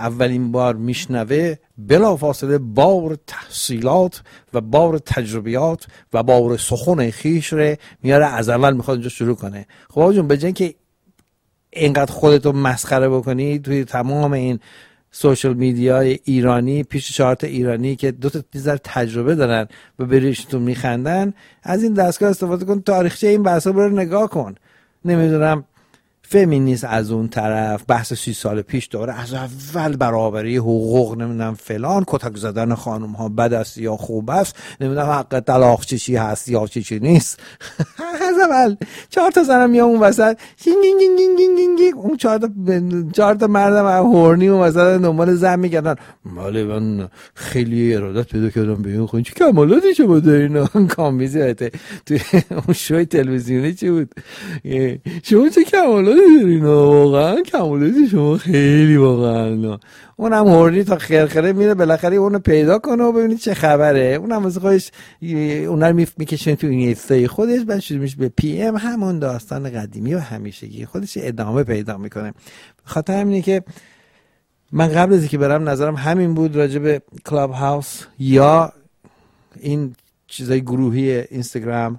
اولین بار میشنوه بلافاصله بار تحصیلات و بار تجربیات و بار سخن خیش رو میاره، از اول میخواد اونجا شروع کنه. خب آقا جون به جای اینکه اینقدر خودتو مسخره بکنی توی تمام این سوشال میدیای ایرانی پیش 4 تا ایرانی که 2 تا تیزر تجربه دارن و بریشتون میخندن، از این دستگاه استفاده کن، تاریخچه این بحثا رو نگاه کن. نمیدونم فمینیست از اون طرف بحث 30 سال پیش داره از اول برابری حقوق، نمیدونم فلان، کتک زدن خانم ها بد است یا خوب است، نمیدونم حق طلاق چی هست یا چی نیست. از اول 4 تا زنم میام اون وسط اون 4 تا مردم هورنی اون وسط دنبال زن میگردن. بله من خیلی ارادت پیدا کردم به این خون، چه کمالاتی شما دارین. کامیزی هایته توی اون شوی تلویزیونی چی بود، شما چه کمالاتی دارین، واقعا کمالاتی شما خیلی واقعا. اونم هورنی تا خرخره میره بالاخره اونو پیدا کنه و ببینید چه خبره. اونم واسه خودش اونها رو میکشن تو این ایستای خودش، بعد شروع میشه به پی ام همون داستان قدیمی و همیشگی خودش ادامه پیدا میکنه. خاطر همینه که من قبل از اینکه برم نظرم همین بود راجع به کلاب هاوس یا این چیزای گروهی اینستاگرام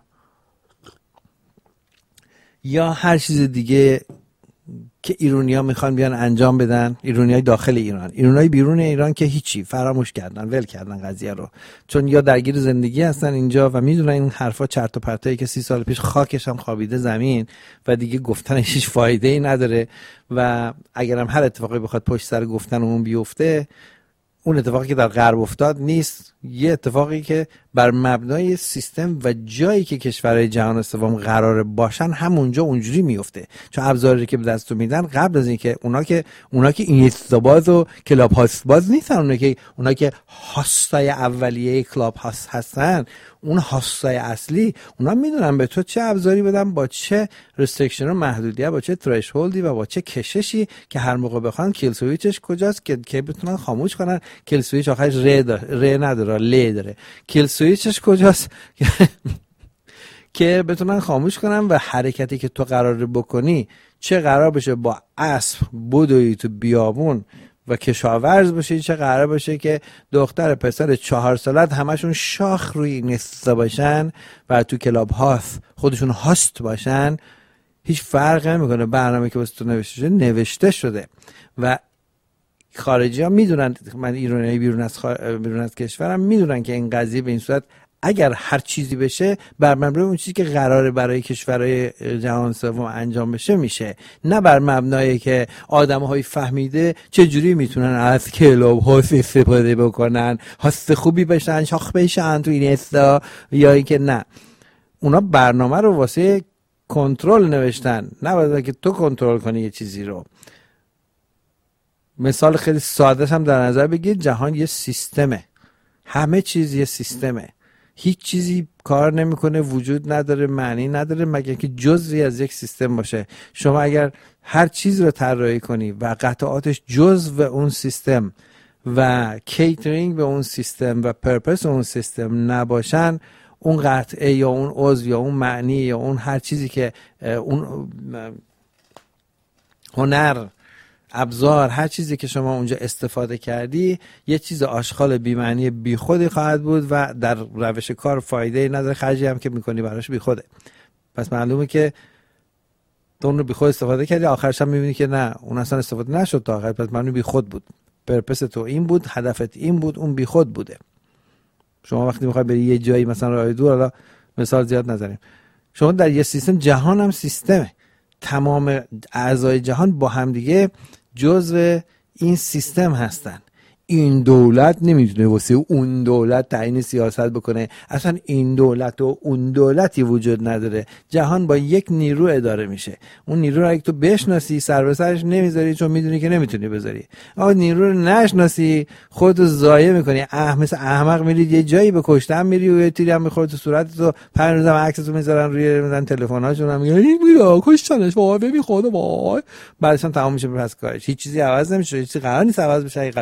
یا هر چیز دیگه که ایرانی‌ها میخوان بیان انجام بدن، ایرانیای داخل ایران، ایرانیای بیرون ایران که هیچی، فراموش کردن، ول کردن قضیه رو، چون یا درگیر زندگی هستن اینجا و میدونن این حرفا چرت و پرتایی که 30 سال پیش خاکش هم خوابیده زمین و دیگه گفتنش هیچ فایده‌ای نداره و اگرم هر اتفاقی بخواد پشت سر گفتن اون بیفته، اون اتفاقی که در غرب افتاد نیست، یه اتفاقی که بر مبنای سیستم و جایی که کشورهای جهان سوم قرار باشن همونجا اونجوری میفته. چون ابزاری که به دستو میدن قبل از اینکه اونا که اینستاباز و کلاب هاست باز نیستن، اونا که هاستای اولیه کلاب هاست هستن، اون هاستای اصلی، اونا میدونن به تو چه ابزاری بدن، با چه رستریکشن و محدودیت، با چه ترشهولدی و با چه کششی که هر موقع بخوان کیل سویچش کجاست که بتونن خاموش کنن. کیل سویچ آخرش ر نداره، ل داره. کیل سویچش کجاست که بتونن خاموش کنن و حرکتی که تو قراره بکنی چه قرار بشه با اسب بدوی تو بیابون و کشاورز باشه، چه قرار باشه که دختر پسر 4 سالت همشون شاخ روی اینستا باشن و تو کلاب هاست خودشون هاست باشن، هیچ فرق نمیکنه. برنامه که واسه تو نوشته شده و خارجی ها میدونن، من ایرانی بیرون از کشورم میدونن که این قضیه به این صورت اگر هر چیزی بشه بر مبنای اون چیزی که قراره برای کشورهای جهان سوم انجام بشه میشه، نه بر مبنای که آدم‌های فهمیده چه جوری میتونن از کلاب هاست استفاده بکنن، هاست خوبی بشن، شاخ بشن تو این استا، یا اینکه نه، اونا برنامه رو واسه کنترل نوشتن، نه واسه که تو کنترل کنی یه چیزی رو. مثال خیلی ساده هم در نظر بگیر، جهان یه سیستمه، همه چیز یه سیستمه، هیچ چیزی کار نمیکنه، وجود نداره، معنی نداره مگر که جزئی از یک سیستم باشه. شما اگر هر چیز رو طراحی کنی و قطعاتش جزء اون سیستم و کیترینگ به اون سیستم و پرپس اون سیستم نباشن، اون قطعه یا اون عضو یا اون معنی یا اون هر چیزی که اون هنر، ابزار، هر چیزی که شما اونجا استفاده کردی یه چیز آشغال بی‌معنی بیخودی خواهد بود و در روش کار فایده‌ای نداره، خرجی هم که میکنی براش بیخوده. پس معلومه که تو اون رو بیخود استفاده کردی، آخرش هم میبینی که نه، اون اصلا استفاده نشد تا آخر، پس معلومه بیخود بود، پرپس تو این بود، هدفت این بود، اون بیخود بوده. شما وقتی میخوای بری یه جایی مثلا راه دور، حالا مثال زیاد نزنیم، شما در یه سیستم، جهان هم سیستمه، تمام اعضای جهان با هم دیگه جزء این سیستم هستن. این دولت نمیتونه واسه اون دولت تعیین سیاست بکنه، اصلا این دولت و اون دولتی وجود نداره، جهان با یک نیرو اداره میشه. اون نیرو رو اگه تو بشناسی سر به سرش نمیذاری چون میدونی که نمیتونی بذاری، اما نیرو رو نشناسی خودتو ضایع میکنی، مثل احمق میری یه جایی به کشتن میری و یه تیری هم میخوره تو صورتت و 5 روزم عکسشو میذارن روی مثلا تلفن‌هاشون، هم میگن این میرا کشتنش وای ببین خدا وای، بعدش هم تمام میشه. پس کارش هیچ چیزی عوض نمیشه، هیچ چیزی قرار نیست عوض بشه، اگه قرار چیزی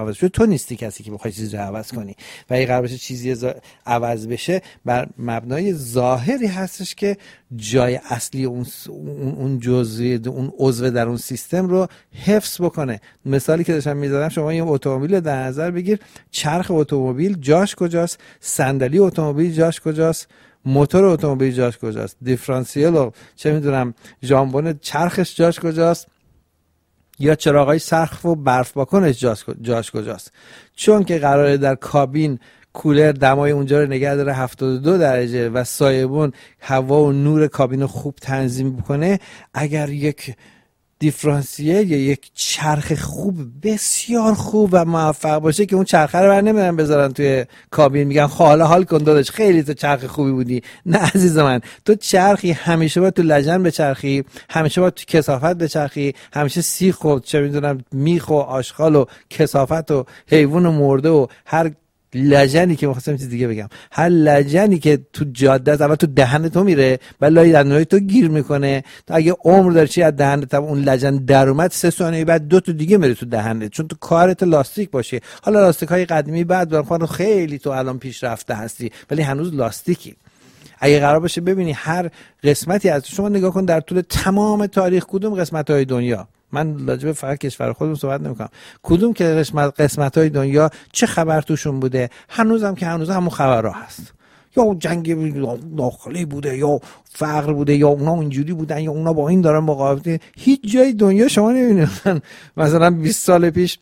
عوض بشه، تو نیستی کسی که بخوای چیزی رو عوض کنی. و اگه قرار باشه چیزی عوض بشه بر مبنای ظاهری هستش که جای اصلی اون جزئی اون عضو در اون سیستم رو حفظ بکنه. مثالی که داشتم میزدم، شما یه اتومبیل در نظر بگیر، چرخ اتومبیل جاش کجاست، صندلی اتومبیل جاش کجاست، موتور اتومبیل جاش کجاست، دیفرانسیل و چه میدونم ژامبون چرخش جاش کجاست، یا چراغای سقف و برف پاکنش جاش کجاست. چون که قراره در کابین کولر دمای اونجا رو نگه داره 72 درجه و سایبون هوا و نور کابین رو خوب تنظیم بکنه، اگر یک دیفرانسیل یا یک چرخ خوب، بسیار خوب و موفق باشه که اون چرخه رو بر نمیدن بذارن توی کابین، میگن حالا حال کن داداش، خیلی تو چرخ خوبی بودی. نه عزیز من، تو چرخی همیشه باید تو لجن بچرخی، همیشه باید تو کثافت بچرخی، همیشه سیخ و چه میدونم میخ و آشغال و کثافت و حیوان مرده و هر لجنی که می‌خواستم چیز دیگه بگم، هر لجنی که تو جاده است اول تو دهن تو میره، بلای دندونای تو گیر میکنه، تو اگه عمر داری چی از دهنت اون لجن در اومد 3 ثانیه بعد 2 تا دیگه میره تو دهنت، چون تو کارت لاستیک باشه. حالا لاستیک‌های قدیمی بعد برام خیلی تو الان پیشرفته هستی ولی هنوز لاستیکی. اگه قرار باشه ببینی هر قسمتی از شما نگاه کن در طول تمام تاریخ کدوم قسمت‌های دنیا، من راجع فقط کشور خودم صحبت نمی‌کنم، کدوم که قسمت‌های دنیا چه خبر توشون بوده، هنوزم که هنوز همون خبرها هست، یا جنگ داخلی بوده یا فقر بوده یا اونا اینجوری بودن یا اونا با این دارن مقابله. هیچ جای دنیا شما نمی‌بینید مثلا 20 سال پیش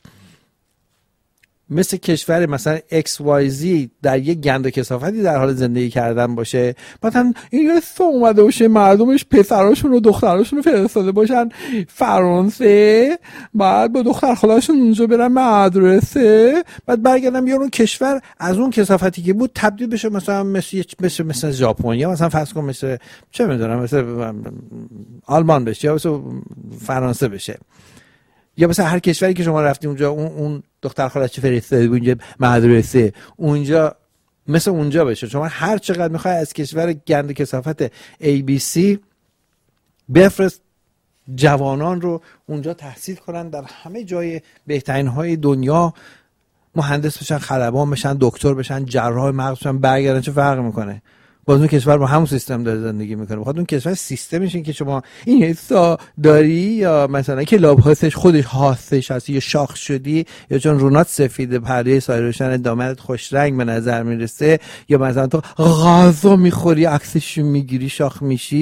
مثل کشور مثلا XYZ در یک گند و کثافتی در حال زندگی کردن باشه، مثلا این رستا اومده باشه مردمش پسراشون و دختراشون رو فرستاده باشن فرانسه، بعد با دختر خالاشون اونجا برن مدرسه، بعد برگردن بیان اون کشور از اون کثافتی که بود تبدیل بشه مثلا مثل ژاپن، یا مثلا فرض کن مثل چه میدونم مثل آلمان بشه یا مثل فرانسه بشه، یا مثلا هر کشوری که شما رفتی اونجا اون دختر خالش فرستاده اونجا مدرسه، اونجا مثل اونجا بشه. شما هر چقدر میخوای از کشور گند کثافت ABC بفرست جوانان رو اونجا تحصیل کنن، در همه جای بهترین های دنیا مهندس بشن، خلبان بشن، دکتر بشن، جراح مغز بشن، برگردن. چه فرق میکنه؟ باز اون کشور با همون سیستم داره زندگی میکنه. بخاطر اون کشور سیستمش این که شما این حسا داری یا مثلا که لاب هستش خودش هستش هستی یا شاخ شدی، یا چون رونات سفیده پرده سایه روشن دامنت خوش رنگ به نظر میرسه، یا مثلا تو غذا میخوری عکسش میگیری شاخ میشی.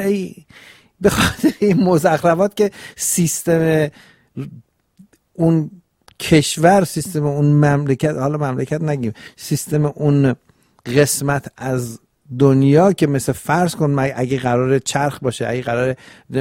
به خاطر این مزخرفات که سیستم اون کشور، سیستم اون مملکت، حالا مملکت نگیم، سیستم اون قسمت از دنیا که مثل فرض کن اگه قرار چرخ باشه، اگه قرار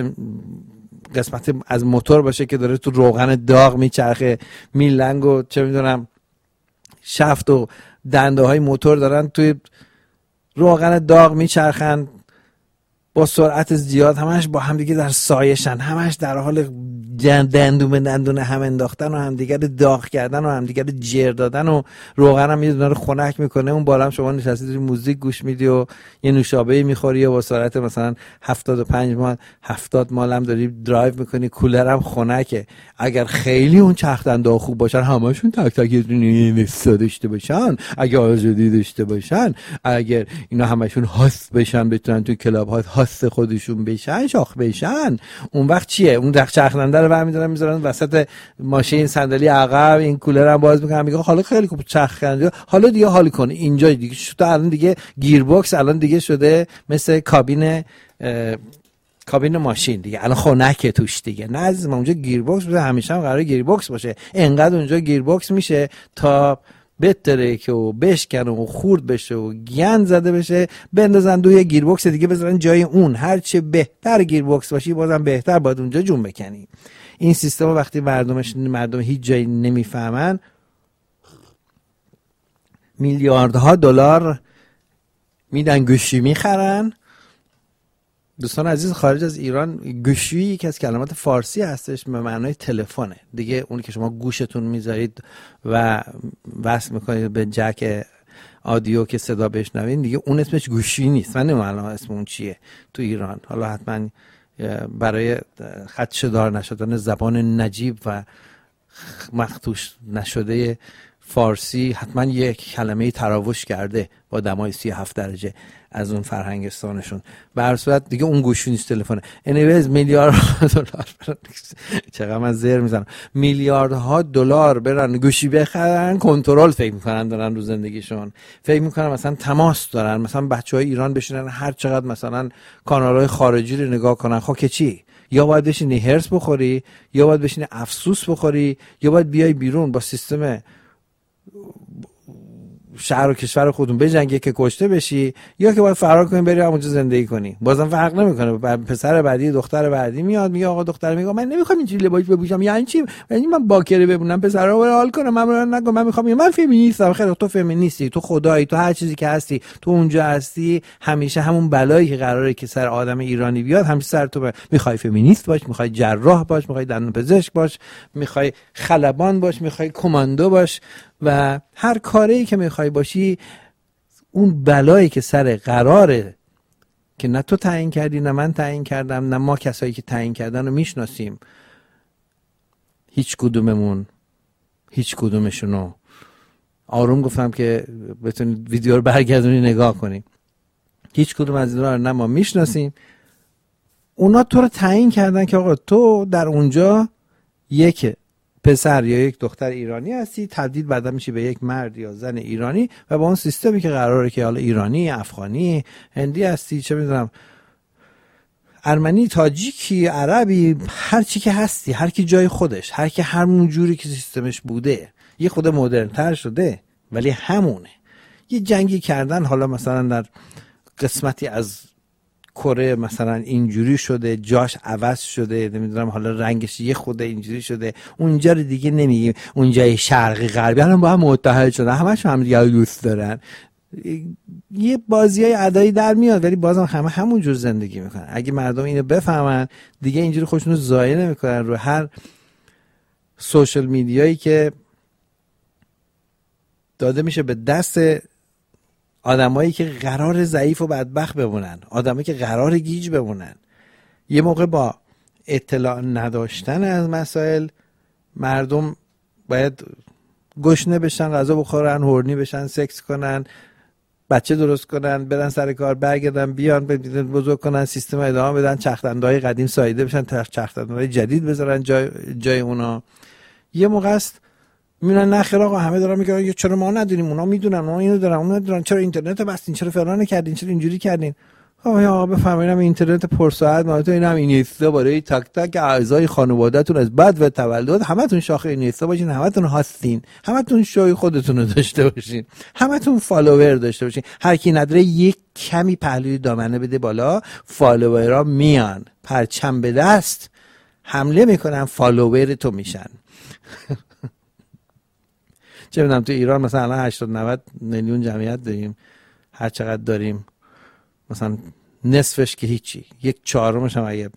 قسمت از موتور باشه که داره تو روغن داغ میچرخه، میلنگ و چه میدونم شفت و دنده های موتور دارن توی روغن داغ میچرخن با سرعت زیاد، همش با همدیگه در سایشن، همش در حال دندون به دندون هم انداختن و همدیگه رو داغ کردن و همدیگه رو جر دادن و روغن هم یه دونه رو خنک میکنه. اون بالا هم شما نشستی داری موزیک گوش میدی و یه نوشابه میخوری یا با سرعت مثلا 75 مایل 70 مایل هم داری درایو میکنی، کولر هم خنکه. اگر خیلی اون چرخ دنده خوب باشن، همشون تک تک نمیسا داشته باشن، اگه آزادی داشته باشن، اگر اینا همشون هاست بشن، بتونن تو کلاب هاست خودشون بشن، شاخ بشن، اون وقت چیه؟ اون چرخ دنده رو برمی‌دارن میذارن وسط ماشین، صندلی عقب، این کولر هم باز میکنن، میگه حالا خیلی خوب چرخ دنده، حالا دیگه حال کن اینجا دیگه شده. الان دیگه گیر باکس الان دیگه شده مثل کابین ماشین دیگه، الان خنکه توش دیگه. نه عزیزم، اونجا گیر باکس بوده، همیشه هم قراره گیر باکس باشه. انقدر اونجا گیر باکس میشه تا بترکه و بشکنه و خورد بشه و گند زده بشه، بندازن دوی گیر باکس دیگه بذارن جای اون. هرچه بهتر گیر باکس باشی بازم بهتر باید اونجا جون بکنی. این سیستم وقتی مردم هیچ جایی نمیفهمن، میلیاردها دلار میدن گوشی میخرن. دوستان عزیز، خارج از ایران گوشی یکی از کلمات فارسی هستش به معنای تلفنه دیگه. اون که شما گوشتون میذارید و وصل میکنید به جک آدیو که صدا بشنوین دیگه، اون اسمش گوشی نیست. من نمیدونم اسم اون چیه تو ایران. حالا حتما برای خدشه‌دار نشدن زبان نجیب و مخدوش نشده فارسی حتما یک کلمه تراوش کرده با دمای 37 درجه از اون فرهنگستانشون. به هر صورت دیگه اون گوشی نیست تلفن. انیویز میلیاردها دلار چقدر من زر میزنم، میلیاردها دلار برن گوشی بخرن، کنترل فکر میکنن دارن رو زندگیشون، فکر میکنن مثلا تماس دارن، مثلا بچهای ایران بشینن هر چقدر مثلا کانالهای خارجی رو نگاه کنن. خب که چی؟ یا باید بشینی هرس بخوری، یا باید بشینی افسوس بخوری، یا باید بیای بیرون با سیستم شهر و کشور خودتون بجنگی که کشته بشی، یا که باید فرار کنی بری اونجا زندگی کنی. بازم فرق نمیکنه. پسر بعدی دختر بعدی میاد میگه آقا دختر میگه من نمیخوام اینجوری لباس بپوشم، یعنی چی؟ یعنی من باکره بمونم پسرا رو حال کنم، من نگم من میخوام، من فمینیستم. خیلی تو فمینیستی، تو خدایی، تو هر چیزی که هستی، تو اونجا هستی، همیشه همون بلایی که قراره که سر آدم ایرانی بیاد همیشه سر تو میخوای فمینیست باش، میخوای جراح باش، میخوای دندانپزشک باش، میخوای خلبان باش، میخوای کماندو باش و هر کاری که میخوای باشی، اون بلایی که سر قراره که نه تو تعیین کردی نه من تعیین کردم نه ما کسایی که تعیین کردن رو میشناسیم، هیچ کدومشونو آروم گفتم که بتونید ویدیو رو برگردونی نگاه کنیم، هیچ کدوم از اینا رو نه ما میشناسیم. اونا تو رو تعیین کردن که آقا تو در اونجا یک پسر یا یک دختر ایرانی هستی، تبدیل بعدا میشی به یک مرد یا زن ایرانی و با اون سیستمی که قراره که حالا ایرانی، افغانی، هندی هستی، چه میدونم ارمنی، تاجیکی، عربی، هر چی که هستی، هر کی جای خودش، هر کی همون جوری که سیستمش بوده، یه خود مدرن تر شده ولی همونه. یه جنگی کردن، حالا مثلا در قسمتی از کره مثلا اینجوری شده، جاش عوض شده، نمیدونم حالا رنگش یه خود اینجوری شده، اونجا رو دیگه نمیگیم اونجای شرقی غربی الان با هم متحد شدن، همشون هم دیگه دوست دارن، یه بازیای ادایی در میاد ولی بازم همه همون جور زندگی میکنن. اگه مردم اینو بفهمن دیگه اینجوری خودشونو ضایع نمیکنن رو هر سوشال میدیایی که داده میشه به دست آدمایی که قرار ضعیف و بدبخت بمونن، آدمایی که قرار گیج بمونن. یه موقع با اطلاع نداشتن از مسائل مردم باید گشنه بشن، غذا بخورن، هورنی بشن، سکس کنن، بچه درست کنن، برن سر کار، برگردن بیان بزرگ کنن، سیستم ادامه بدن، چرخدنده‌های قدیم ساییده بشن، چرخدنده‌های جدید بذارن جای اونا. یه موقع است میونن نخیر آقا همه دارن میگن چرا ما ندونیم، اونا میدونن، اونا اینو دارن، اونا دارن، چرا اینترنت رو بستین، چرا فلان کردین، چرا اینجوری کردین. آقا بفهمینم اینترنت پرسرعت ما تو اینم اینستا برای تک تک اعضای خانواده‌تون از بعد و تولد همتون شاخه اینستا باشین، همتون هاستین، همتون شوی خودتون رو داشته باشین، همتون فالوور داشته باشین. هر کی نداره یک کمی پهلوی دامنه بده بالا، فالوورها میان پرچم به دست حمله میکنن، فالوور تو میشن. چه میدونم تو ایران مثلا 80-90 میلیون جمعیت داریم، هر چقدر داریم مثلا نصفش که هیچی، یک چهارمش هم اگه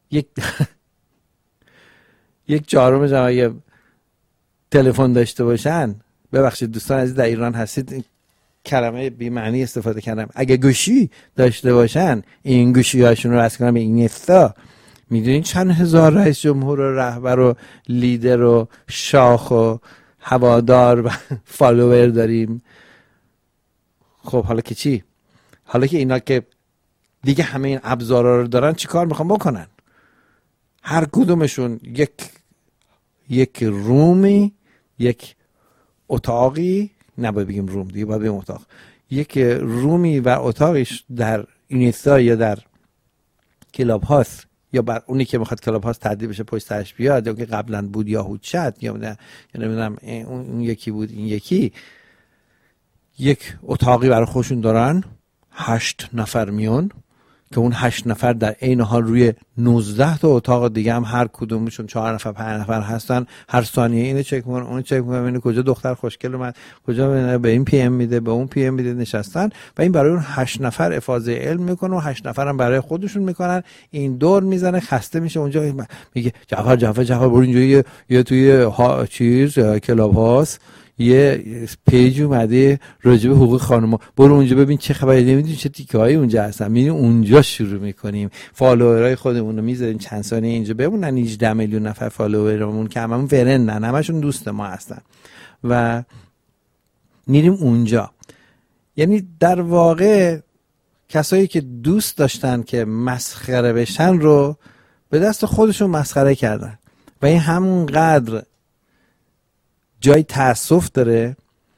یک چهارمش هم اگه تلفن داشته باشن، ببخشید دوستان عزیز در ایران هستید کلمه بی معنی استفاده کردم، اگه گوشی داشته باشن این گوشی هاشون رو رس کنن به این استا، میدونین چند هزار رئیس جمهور و رهبر و لیدر و شاخ و هوادار و فالوور داریم. خب حالا که چی؟ حالا که اینا که دیگه همه این ابزارا رو دارن چی کار میخوان بکنن؟ هر کدومشون یک رومی، یک اتاقی، نباید بگیم روم دیگه، باید بگیم اتاق، یک رومی و اتاقیش در اینستا یا در کلاب هاست یا بر اونی که میخواد کلاب هاست تبدیل بشه پشت سرش بیاد، یا که قبلا بود یاهو چت یا نمیدونم اون یکی بود این یکی، یک اتاقی برای خودشون دارن، 8 نفر میون که اون 8 نفر در عین حال روی 19 تا اتاق دیگه هم هر کدومشون 4 نفر 5 نفر هستن، هر ثانیه اینو چک میکنن اونو چک میکنن، اینو کجا دختر خوشگل اومد، کجا به این پی ام میده، به اون پی ام میده، نشستن و این برای اون 8 نفر افاضه علم میکنه و 8 نفر هم برای خودشون میکنن. این دور میزنه، خسته میشه اونجا، میگه جعفر برو اینجا یه توی چیز کلاب هاست یه پیج اومده راجع به حقوق خانم‌ها، برو اونجا ببین چه خبره، نمیدونی چه تیکه‌هایی اونجا هستن، میریم اونجا شروع میکنیم فالوورای خودمون رو میذاریم چند ثانیه اینجا بمونن. 18 میلیون نفر فالوورمون که هممون فرندن، همشون دوست ما هستن و میریم اونجا. یعنی در واقع کسایی که دوست داشتن که مسخره بشن رو به دست خودشون مسخره کردن و این همونقدر جای تأسف داره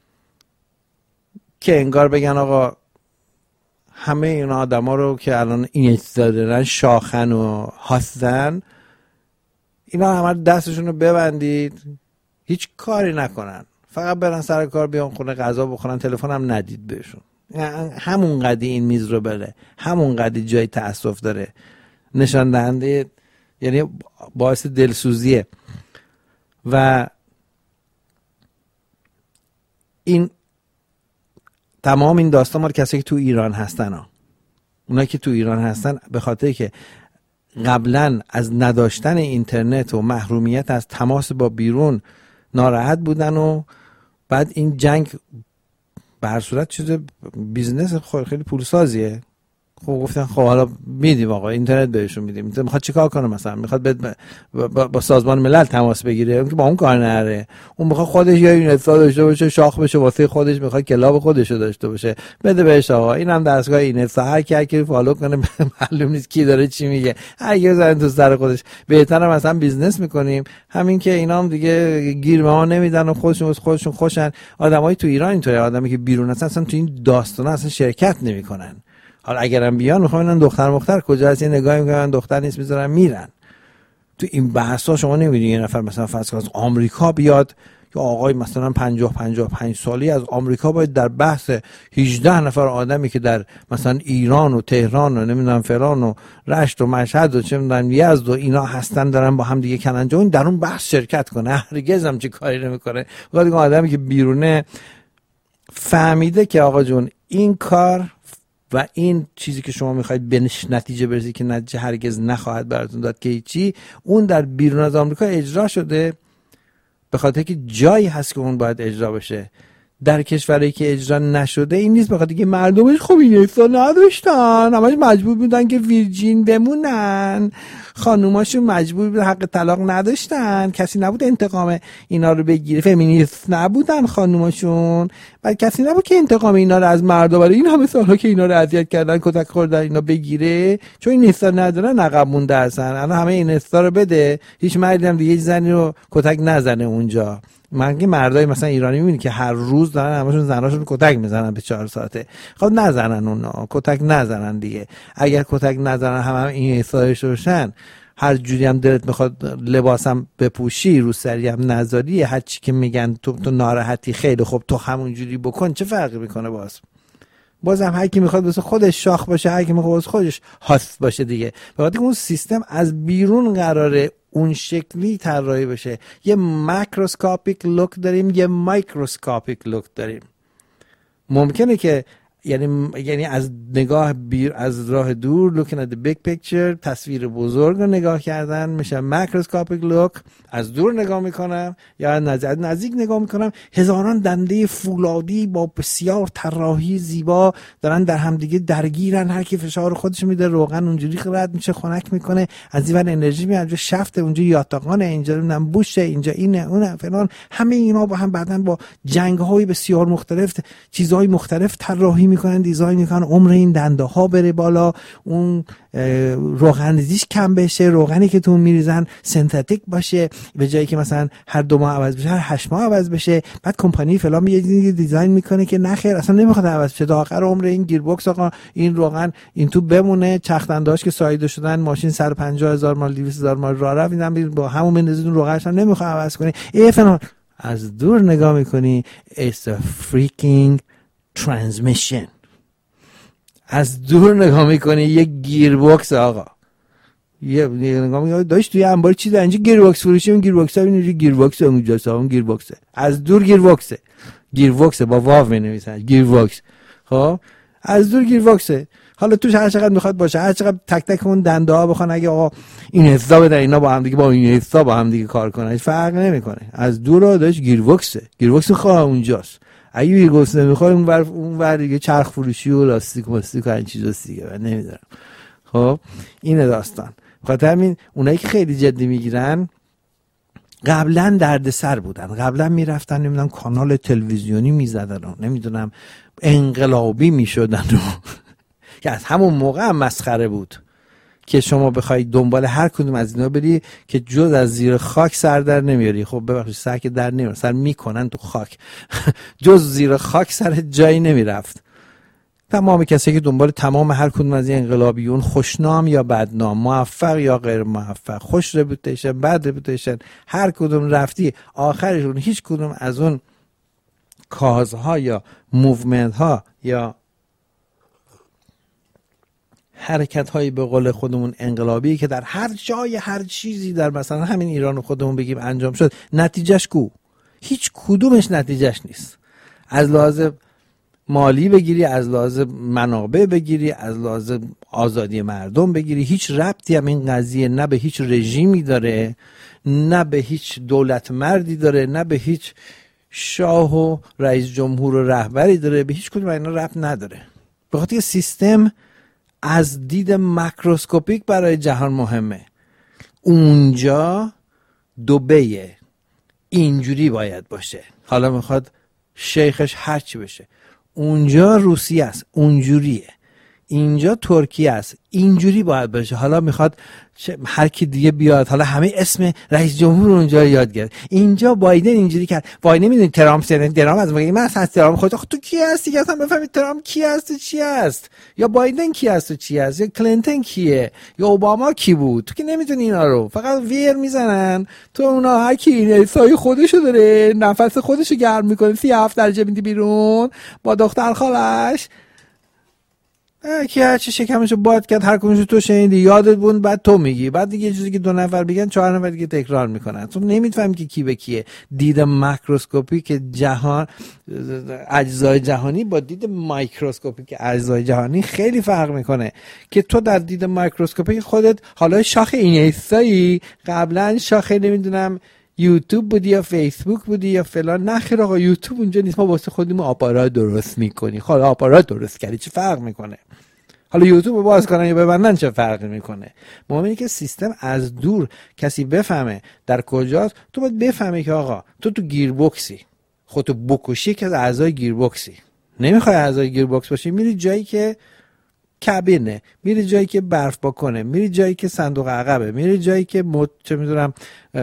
که انگار بگن آقا همه این آدم ها رو که الان این دارن شاخن و هستن، اینا همه دستشون رو ببندید، هیچ کاری نکنن، فقط برن سر کار، بیان خونه غذا بخورن، تلفن هم ندید بهشون. همون قدی این میز رو بره، همون قدی جای تأسف داره، نشان دهنده، یعنی باعث دلسوزیه. و این تمام این داستان مال کسایی که تو ایران هستن اونا که تو ایران هستن به خاطر که قبلا از نداشتن اینترنت و محرومیت از تماس با بیرون ناراحت بودن و بعد این جنگ به هر صورت چیز بیزنس خیلی پولسازیه. خب گفتن خب حالا میدیم آقا اینترنت بهشون میدیم. میخواد چیکار کنه؟ مثلا میخواد با سازمان ملل تماس بگیره، اون که با اون کار نره، اون میخواد خودش یا اینترنت داشته باشه، شاخ بشه واسه خودش، میخواد کلاب خودش رو داشته باشه، بده بهش آقا. اینم دستگاه اینت، هر کی فالو کنه معلوم نیست کی داره چی میگه، هر کی زدن تو سر خودش. بهتره مثلا بیزنس میکنیم، همین که اینا هم دیگه گیر به ما نمیدن و خودشون خوشن. آدمای تو ایران اینطوری، آدمی که بیرون هستن اصلا تو این داستانا اصلا شرکت نمیکنن. حالا اگرم بیان میخوام اینا دختر کجا هست، یه نگاهی میکنن دختر نیست میذارن میرن. تو این بحثا شما نمیبینید یه نفر مثلا فرض کن از آمریکا بیاد، یا آقای مثلا 55 سالی از آمریکا باید در بحث 18 نفر آدمی که در مثلا ایران و تهران و نمیدونم فلان و رشت و مشهد و چه میدونم یزد و اینا هستن دارن با هم دیگه کننجا، این در اون بحث شرکت کنه. هرگز هم چه کاری نمیکنه. وقتی آدمی که بیرونه فهمیده که آقا جون این کار و این چیزی که شما میخواید به نتیجه برسید که نتیجه هرگز نخواهد براتون داد که چی، اون در بیرون از آمریکا اجرا شده به خاطر که جایی هست که اون باید اجرا بشه. در کشوری که اجرا نشده این نیست به خاطر که مردمش خب این اصلا نداشتن، همش مجبور بودن که ویرجین بمونن، خانوماشون مجبور بودن، حق طلاق نداشتن، کسی نبود انتقام اینا رو بگیره، فمینیست نبودن خانوماشون، بعد کسی نبود که انتقام اینا رو از مردا برای این همه سالها که اینا رو اذیت کردن کتک خوردن اینا بگیره، چون این استا ندارن عقب مونده هستن. الان همه این استا رو بده، هیچ مردی هم دیگه زنی رو کتک نزنه اونجا. من مردای مثلا ایرانی میبینی که هر روز دارن همشون زناشون کتک میزنن به 4 ساعته. خب نزنن اونا، کتک نزنن دیگه. اگر کتک نزنن هم این احساسش روشن، هر جوری هم دلت میخواد لباسم بپوشی، رو سری هم نذاری، هر چی که میگن تو ناراحتی، خیلی خوب تو همون جوری بکن، چه فرقی میکنه؟ بازم هر کی میخواد واسه خودش شاخ باشه، هر کی میخواد واسه خودش هاست باشه دیگه. وقتی اون سیستم از بیرون قراره اون شکلی طراحی بشه. یه ماکروسکوپیک لوک داریم، یه مایکروسکوپیک لوک داریم. ممکنه که یعنی از نگاه از راه دور looking at the big picture، تصویر بزرگ رو نگاه کردن میشه ماکروسکوپیک لوک. از دور نگاه میکنم یا نزدیک نگاه میکنم، هزاران دنده فولادی با بسیار طراحی زیبا دارن در همدیگه درگیرن، هر کی فشار خودش میده، روغن اونجوری رد میشه، خنک میکنه، از این ور انرژی میاد، اونجا شفت، اونجا یاتاقانه، اینجا نمیدونم بوشه، اینجا اینه اون فلان، همه اینا با هم بعدن با جنگ‌های بسیار مختلف چیزهای مختلف طراحی میکنن، دیزاین میکنن، عمر این دنده ها بره بالا، اون روغنیش کم بشه، روغنی که تو میریزن سنتتیک باشه، به جایی که مثلا هر 2 ماه عوض بشه هر 8 ماه عوض بشه. بعد کمپانی فلان یه دیزاین میکنه که نه خیر اصلا نمیخواد عوض بشه، تا آخر عمر این گیربکس آقا این روغن این تو بمونه، چختنداش که ساییده شدن، ماشین 150,000 مایل 200,000 مایل راه رفت، اینم با همون بنزین روغنش هم نمیخواد عوض کنی. فلان از دور نگاه میکنی it's a freaking transmission. از دور نگاه میکنی یه گیربکس آقا، یه نگاه میکنی داشت توی انبار چیز اینجا گیربکس فروشی، اون گیربکس ها اینجا گیربکس اونجاست، اون گیربکسه، از دور گیربکسه با واو مینویسن گیربکس. خب از دور گیربکسه. حالا توش هر چقدر میخواد باشه، هر چقدر تک تک اون دنده ها بخوان اگه آقا این حسا بدن اینا با هم دیگه با این حسا با هم دیگه کار کنن، فرق نمیکنه. از دور داش گیروکس خواه اونجاست. اگه گیروکس نمیخواد اون ور دیگه چرخ فروشی و لاستیک و این چیزاست دیگه، من نمیدونم. خب اینه داستان. بخاطر همین اونایی که خیلی جدی میگیرن قبلا دردسر بودن، قبلا میرفتن نمیدونم کانال تلویزیونی میزدن و نمیدونم انقلابی میشدن که از همون موقع هم مسخره بود که شما بخوای دنبال هر کدوم از اینا بری که جز از زیر خاک سر در نمیاری. خب ببخشید سر که در نمیاره، سر میکنن تو خاک جز زیر خاک سر جایی نمیرفت. تمام کسی که دنبال تمام هر کدوم از این انقلابیون، خوشنام یا بدنام، موفق یا غیر موفق، خوش رپوتیشن بد رپوتیشن، هر کدوم رفتی آخرشون هیچ کدوم از اون کازها یا موومنت ها یا حرکت هایی به قول خودمون انقلابی که در هر جای هر چیزی در مثلا همین ایران خودمون بگیم انجام شد، نتیجهش کو؟ هیچ کدومش نتیجهش نیست. از لحاظ مالی بگیری، از لحاظ منابع بگیری، از لحاظ آزادی مردم بگیری، هیچ ربطی هم این قضیه نه به هیچ رژیمی داره، نه به هیچ دولت مردی داره، نه به هیچ شاه و رئیس جمهور و رهبری داره، به هیچ کدوم اینا ربط نداره. به خاطر سیستم از دید ماکروسکوپیک برای جهان مهمه. اونجا دبیه، اینجوری باید باشه، حالا میخواد شیخش هرچی بشه. اونجا روسیه است، اونجوریه. اینجا ترکیه است، اینجوری باید باشه. حالا میخواد هر کی دیگه بیاد، حالا همه اسم رئیس جمهور اونجا یاد گرفت. اینجا بایدن اینجوری کرد. وای نمیدونی ترامپ درام از من از ترامپ خودت تو کی هستی که اصلا بفهمی ترامپ کی هست و چی هست، یا بایدن کی هست و چی هست، یا کلینتون کیه، یا اوباما کی بود. تو که نمیدونی اینا رو، فقط ویر میزنن تو اونا. هر کی سایه خودشو داره، نفس خودشو گرم میکنه، 37 درجه میدی بیرون با دختر خالش. کی هرچی شکمشو باد کرد هر کدومشو تو شنیدی، یادت بود، بعد تو میگی، بعد دیگه یه چیزی که 2 نفر بگن 4 نفر دیگه تکرار میکنن. تو نمیفهمی که کی به کیه. دید ماکروسکوپیک جهان، اجزای جهانی با دید مایکروسکوپیک اجزای جهانی خیلی فرق میکنه. که تو در دید مایکروسکوپیک خودت حالا شاخ اینستایی، قبلا شاخه نمیدونم یوتیوب بودی یا فیسبوک بودی یا فلان. نه خیر آقا، یوتیوب اونجا نیست، ما واسه خودمون آپارات درست میکنی. حالا آپارات درست کردی چه فرق میکنه؟ حالا یوتیوب رو باز کنن یا ببندن چه فرقی میکنه؟ مهم اینه که سیستم از دور کسی بفهمه در کجاست. تو باید بفهمی که آقا تو گیربکسی، خودتو بکشی که از اعضای گیربکسی. نمیخوای اعضای گیربکس باشی، میری جایی که کابینه، میری جایی که برف باکنه، میری جایی که صندوق عقبه، میری جایی که چه میدونم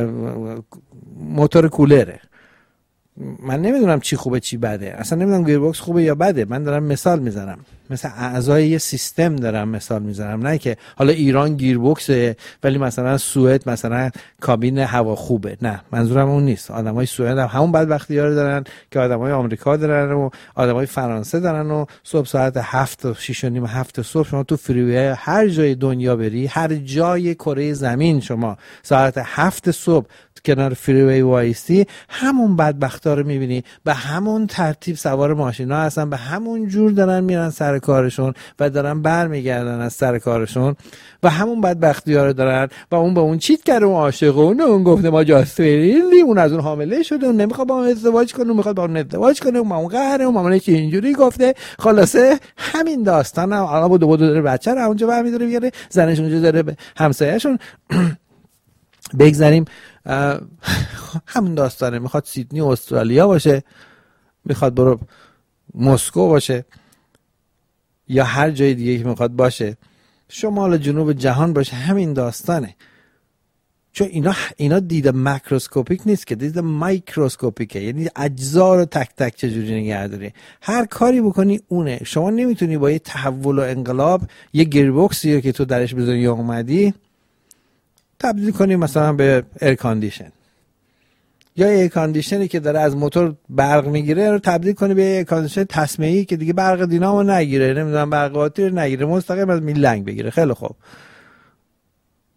موتور کولره. من نمیدونم چی خوبه چی بده، اصلا نمیدونم گیربکس خوبه یا بده. من دارم مثال میزنم، مثل اعضای یه سیستم دارم مثال میزنم. نه که حالا ایران گیربکسه ولی مثلا سوئد مثلا کابین هوا خوبه. نه، منظورم اون نیست. آدمای سوئد هم همون بدبختی‌ها دارن که آدمای آمریکا دارن و آدمای فرانسه دارن و صبح ساعت 7 و 6 و نیم 7 صبح شما تو فریوی هر جای دنیا بری، هر جای کره زمین شما ساعت 7 صبح کنار فریوی وایستی، همون بدبختا رو میبینی. به همون ترتیب سوار ماشینا هستن، به همون جور دارن میرن سر کارشون و دارن برمیگردن از سر کارشون و همون بدبختی ها رو دارن. و اون با اون چیت کرده، اون عاشقه، اون گفته ما جاستفریلی، اون از اون حامله شده، اون نمیخواد با اون ازدواج کنه، اون میخواد با اون ازدواج کنه، اون با اون قهره، اون مامانش اینجوری گفته. خلاصه همین داستان هم آقا بودو داره بچه رو اونجا برمی‌داره میاره، زنش اونجا داره به همسایه‌شون بگذاریم. همون داستانه. میخواد سیدنی استرالیا باشه، میخواد برو مسکو باشه یا هر جای دیگه که میخواد باشه، شمال جنوب جهان باشه، همین داستانه. چون اینا دید ماکروسکوپیک نیست که دید مایکروسکوپیکه، یعنی اجزا رو تک تک چجوری نگه داری. هر کاری بکنی اونه. شما نمیتونی با یه تحول و انقلاب یه گیربکسی رو که تو درش به دنیا اومدی تبدیل کنی مثلا به ایر کاندیشن، یا ایر کاندیشنی که داره از موتور برق میگیره رو تبدیل کنی به ایر کاندیشن تصمیعی که دیگه برق دینامو نگیره، نمیدونم برق قاطی رو نگیره، مستقیم از میلنگ بگیره. خیلی خوب،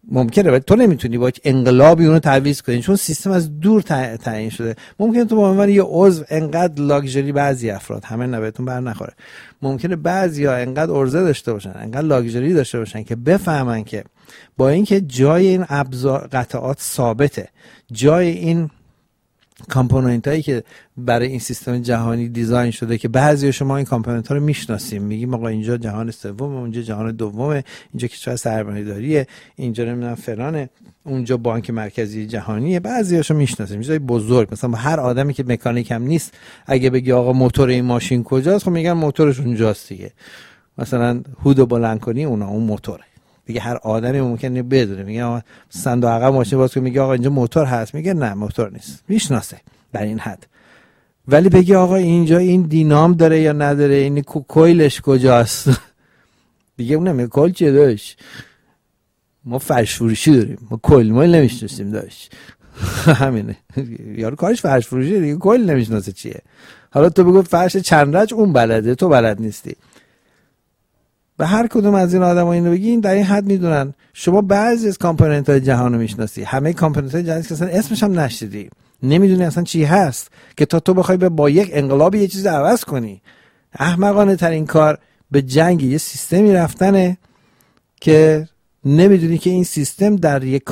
ممکنه ولی تو نمیتونی با انقلابی اونو تعویض کنی، چون سیستم از دور تعیین شده. ممکنه تو به عنوان یه عضو انقدر لاکچری، بعضی افراد، همه نبهتون بر نخوره، ممکنه بعضیا انقدر عرضه داشته باشن، انقدر لاکچری داشته باشن که بفهمن که با اینکه جای این ابزار قطعات ثابته، جای این کامپوننت هایی که برای این سیستم جهانی دیزاین شده که بعضی شما این کامپوننت ها رو میشناسیم، میگیم آقا اینجا جهان سوم، اونجا جهان دومه، اینجا کشور سرمایه‌داریه، اینجا نمیدونم فلانه، اونجا بانک مرکزی جهانیه، بعضیاشو میشناسیم، چیزای بزرگ. مثلا هر آدمی که مکانیک هم نیست اگه بگی آقا موتور این ماشین کجاست، خب میگن موتورش اونجاست دیگه. مثلا هودو بلند کنی اون موتوره دیگه. هر آدمی ممکنه بدونه، میگه صندوق عقب ماشین باز کنه، میگه آقا اینجا موتور هست، میگه نه موتور نیست، میشناسه در این حد. ولی بگی آقا اینجا این دینام داره یا نداره، این کویلش کجاست دیگه اون نمیگه کویل چیه داشت، ما فرش فروشی داریم، ما کویل مایل نمیشناسیم داشت همینه یارو کارش فرش فروشی دیگه، کویل نمیشناسه چیه. حالا تو بگو فرش چند رج اون بلده، تو بلد نیستی. و هر کدوم از این آدم‌ها اینو بگین در این حد میدونن. شما بعضی از کامپوننت‌های جهان رو میشناسی، همه کامپوننت‌های جهانی که اصلا اسمش هم نشنیدی، نمیدونی اصلا چی هست، که تا تو بخوای با یک انقلابی یه چیز عوض کنی. احمقانه ترین کار به جنگ یه سیستمی رفتنه که نمیدونی که این سیستم در یک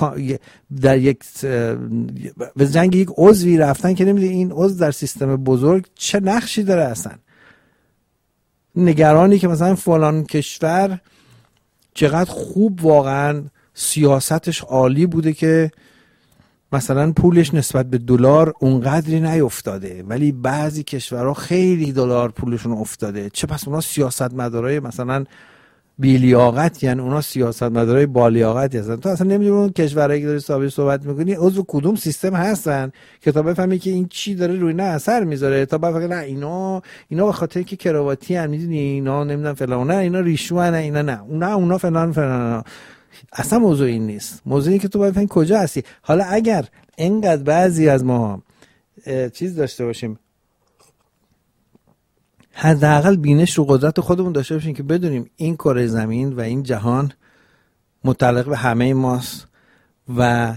به جنگ یک عضوی رفتن که نمیدونی این عضو در سیستم بزرگ چه نقشی داره اصلا. نگرانی که مثلا فلان کشور چقدر خوب واقعا سیاستش عالی بوده که مثلا پولش نسبت به دلار اونقدری نیافتاده، ولی بعضی کشورها خیلی دلار پولشون افتاده. چه پس اونا سیاستمدارای مثلا بی‌لیاقت، یعنی اونا سیاستمدارای بالیاقتی هستن. تو اصلا نمیدونی اون کشورایی که داری صحبت میکنی عضو کدوم سیستم هستن که تا بفهمی که این چی داره روی نه اثر میذاره، تا بفهمی نه اینا به خاطر اینکه کرواتی ان، میدونی اینا نمیدونم فلان، نه اینا ریشوان، اینا نه اونا فلان. اصلا موضوع این نیست. موضوع اینه که تو باید بفهمی کجا هستی. حالا اگر اینقدر بعضی از ما چیز داشته باشیم، حداقل بینش رو قدرت خودمون داشته باشیم که بدونیم این کره زمین و این جهان متعلق به همه ماست و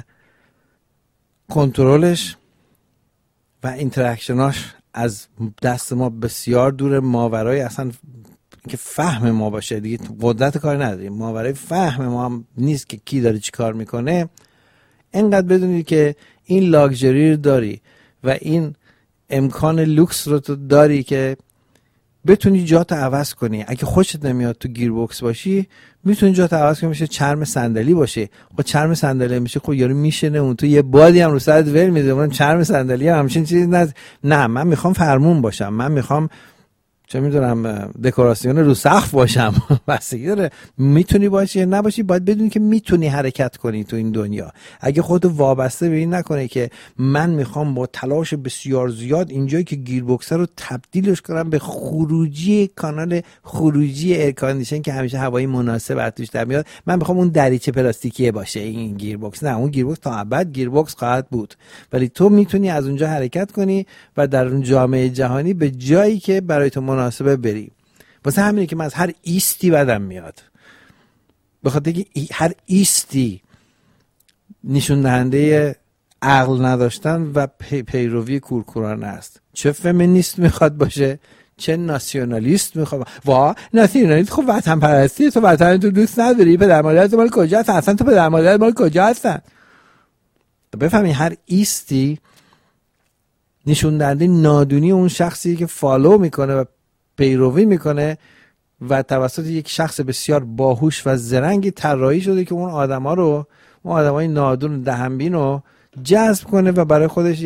کنترلش و اینتراکشناش از دست ما بسیار دوره، ماورای اصلا که فهم ما باشه دیگه قدرت کار نداریم، ماورای فهم ما هم نیست که کی داره چی کار میکنه. اینقدر بدونید که این لاکچری رو داری و این امکان لوکس رو تو داری که بتونی جات عوض کنی. اگه خوشت نمیاد تو گیر بوکس باشی، میتونی جات عوض کنی میشه چرم صندلی باشه. خب چرم صندلی میشه، خب یارو میشینه اون تو یه بادی هم رو سرت ول میده، اون چرم صندلی هم همچین چیزی نه من میخوام فرمون باشم، من میخوام چه میدونم دکوراسیون رو سقف باشم بستگی داره. میتونی باشی یا نباشی، باید بدونی که میتونی حرکت کنی تو این دنیا. اگه خودتو وابسته به این نکنی که من میخوام با تلاش بسیار زیاد اینجایی که گیر بوکس رو تبدیلش کنم به خروجی کانال خروجی ایر کاندیشن که همیشه هوای مناسب از توش در میاد، من میخوام اون دریچه پلاستیکی باشه این گیر بوکس. نه، اون گیر بوکس تا ابد گیر بوکس خواهد بود، ولی تو میتونی از اونجا حرکت کنی و در اون جامعه جهانی به جایی که برای تو مناسبه بری. واسه همینه که من از هر ایستی بدم میاد، به خاطر که هر ایستی نشون دهنده عقل نداشتن و پیروی کورکورانه است. چه فمینیست میخواد باشه، چه ناسیونالیست میخواد. ناسیونالیست خب وطن پرستی، تو وطن تو دوست نداری، پدر مادرت مال کجا هستن، اصلا تو پدر مادرت مال کجا هستن. بفهمی هر ایستی نشون دهنده نادونی اون شخصی که فالو میکنه و پیروی میکنه و توسط یک شخص بسیار باهوش و زرنگی طراحی شده که اون آدما رو، اون آدمای نادون دهنبین رو جذب کنه و برای خودش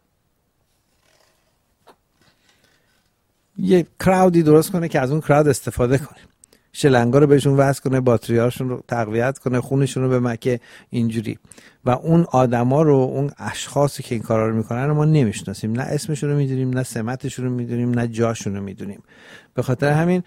یه کراودی درست کنه که از اون کراود استفاده کنه، شلنگا رو بهشون وصل کنه، باتریاشون رو تقویت کنه، خونشون رو به مکه اینجوری. و اون آدما رو، اون اشخاصی که این کارا رو میکنن ما نمیشناسیم، نه اسمشون رو میدونیم، نه سمتشون رو میدونیم، نه جاشون رو میدونیم. به خاطر همین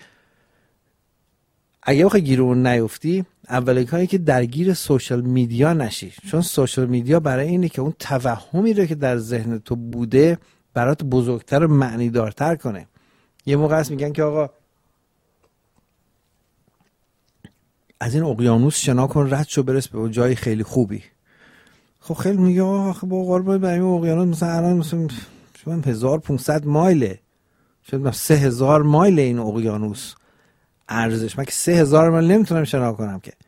اگه بخوای گیر اون نیفتی، اولین کاری که درگیر سوشال میدیا نشی، چون سوشال میدیا برای اینه که اون توهمی رو که در ذهن تو بوده برات بزرگتر و معنی دارتر کنه. یه موقع هست میگن که آقا از این اقیانوس شنا کن، رد شو، برس به جای خیلی خوبی. خب خیلی میگه آخه با قربان برای اقیانوس مثلا الان مثلا 1500 مایله، شاید 3000 مایل این اقیانوس ارزش. من که 3000 مایل نمیتونم شنا کنم که.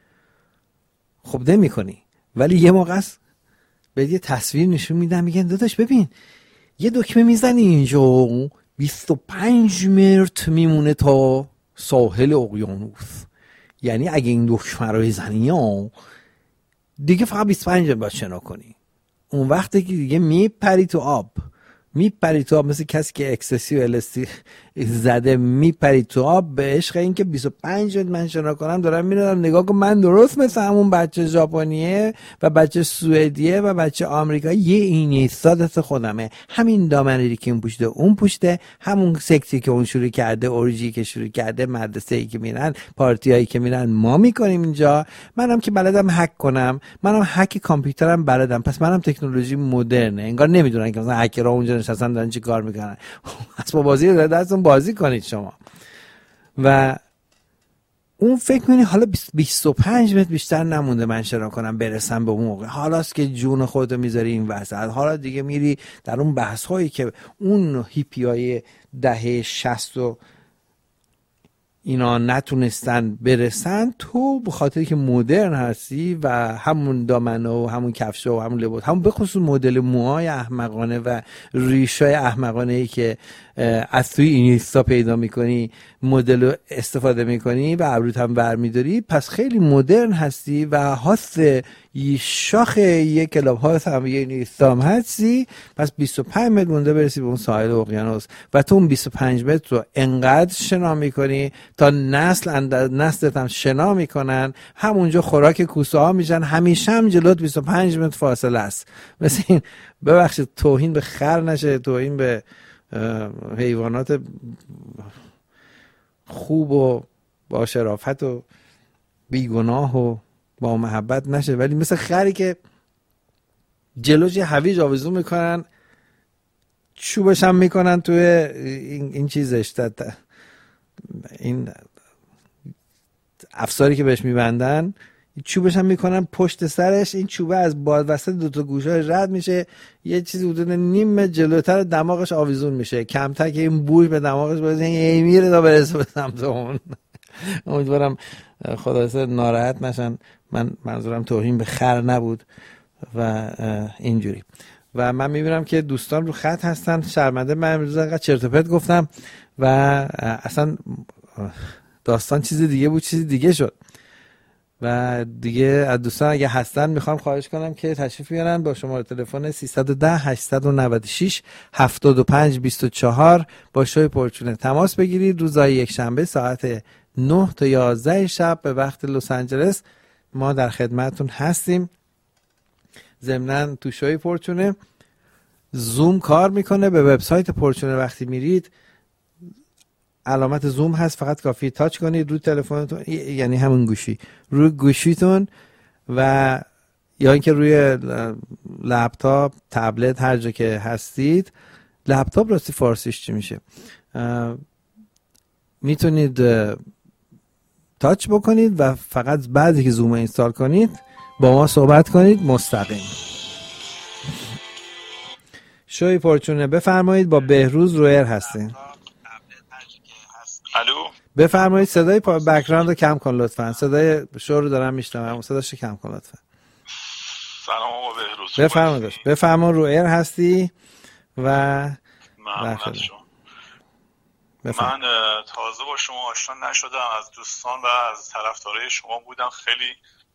خب نمی‌کنی، ولی یه موقع است به یه تصویر نشون میدم، میگن داداش ببین یه دکمه میزنی اینجا 25 متر میمونه تا ساحل اقیانوس، یعنی اگه این دکمه رو بزنی دیگه فقط 25 متر باید شنا کنی. اون وقتی که دیگه میپری تو آب، مثل کسی که اکسسی و الستی زده میپری تو آب به عشق این که 25 متر من شنا کنم. دارم میرم نگاه کن من درست مثل همون بچه ژاپنیه و بچه سوئدیه و بچه آمریکایی یه اینیستا دست خودمه، همین دامنه‌ای که اون پوشته اون پوشته، همون سکسی که اون شروع کرده، اورژی که شروع کرده، مدرسه‌ای که میرن، پارتیایی که میرن ما میکنیم اینجا. منم که بلدم هک کنم، منم هک کامپیوترم بلدم، پس منم تکنولوژی مدرنه. انگار نمیدونن که مثلا هکرها اونجا نشستن دارن چی کار میکنن. اسباب بازی رو دستتون بازی کنید شما. و اون فکر کنی حالا 25 متر بیشتر نمونده من شنا کنم برسم به اون موقع. حالاست که جون خودتو میذاری این وسط، حالا دیگه میری در اون بحث هایی که اون هیپیای دهه 60 و اینا نتونستن برسن، تو به خاطری که مدرن هستی و همون دامنه و همون کفشه و همون لباس، همون به خصوص مدل موهای احمقانه و ریشای احمقانه ای که از توی اینستا پیدا میکنی مدل رو استفاده میکنی و ابروت هم برمیداری، پس خیلی مدرن هستی و هاست شاخ یک کلاب هاست هم یه اینستا هم هستی. پس 25 متر مونده برسی به اون ساحل اقیانوس و تو اون 25 متر رو انقدر شنا میکنی تا نسلت هم شنا میکنن، همونجا خوراک کوسه ها میشن، همیشه هم جلوت 25 متر فاصله است. مثل این، ببخشید توهین به خر نشه، توهین به حیوانات خوب و با شرافت و بیگناه و با محبت نشه، ولی مثل خری که جلوش یه هویج آویزون میکنن، چوبش هم میکنن توی این چیزش، این افساری که بهش میبندن، چوبش هم میکنن پشت سرش، این چوبه از بالا وسط دو تا گوشه‌اش رد میشه، یه چیزی حدود نیم جلوتر دماغش آویزون میشه، کمتر که این بوش به دماغش برسه میره تا برسه به سمت اون. امیدوارم خدا ناراحت نشن، من منظورم توهین به خر نبود و اینجوری. و من میبینم که دوستان رو خط هستن، شرمنده من امروز انقدر چرت و پرت گفتم و اصلا داستان چیز دیگه بود، چیز دیگه شد. و دیگه از دوستان اگه هستن میخوام خواهش کنم که تشریف بیارن با شماره تلفن 310 896 7524 با شوی پرچونه تماس بگیرید. روزهای یک شنبه ساعت 9 تا 11 شب به وقت لس آنجلس ما در خدمتتون هستیم. ضمناً تو شوی پرچونه زوم کار میکنه، به وبسایت پرچونه وقتی میرید علامت زوم هست، فقط کافی تاچ کنید رو تلفنتون، یعنی همون گوشی، روی گوشیتون و یا اینکه روی لپتاپ، تبلت، هر جا که هستید. لپتاپ راستی فارسیش چی میشه؟ میتونید تاچ بکنید و فقط بعدی که زوم اینستال کنید با ما صحبت کنید مستقیم. شوی پرچونه بفرمایید، با بهروز رویر هستین. الو بفرمایید. صدای بک‌گراند رو کم کن لطفا، صدای شو رو دارم میشنوم، صداش کم کن لطفا. سلام آقا بهروز. بفرمایید. بفرمایید رویر هستی و من تازه با شما آشنا نشدم، از دوستان و از طرفدارای شما بودم، خیلی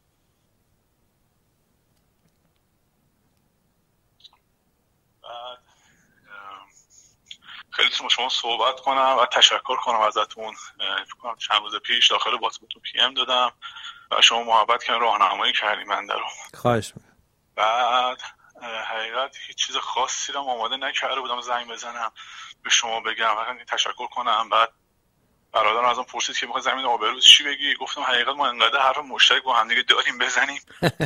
تو شما صحبت کنم و تشکر کنم ازتون. فکر کنم چند روز پیش داخل واتساپ پی ام دادم و شما محبت کردین، راهنمایی کردین بنده رو. خواهش می‌کنم. بعد حقیقت هیچ چیز خاصی رو آماده نکرده بودم زنگ بزنم به شما بگم تشکر کنم. بعد برادرم ازم پرسید که می‌خوای زمین آبروز چی بگی، گفتم حقیقت ما انقدر حرف مشترک با هم دیگه داریم بزنیم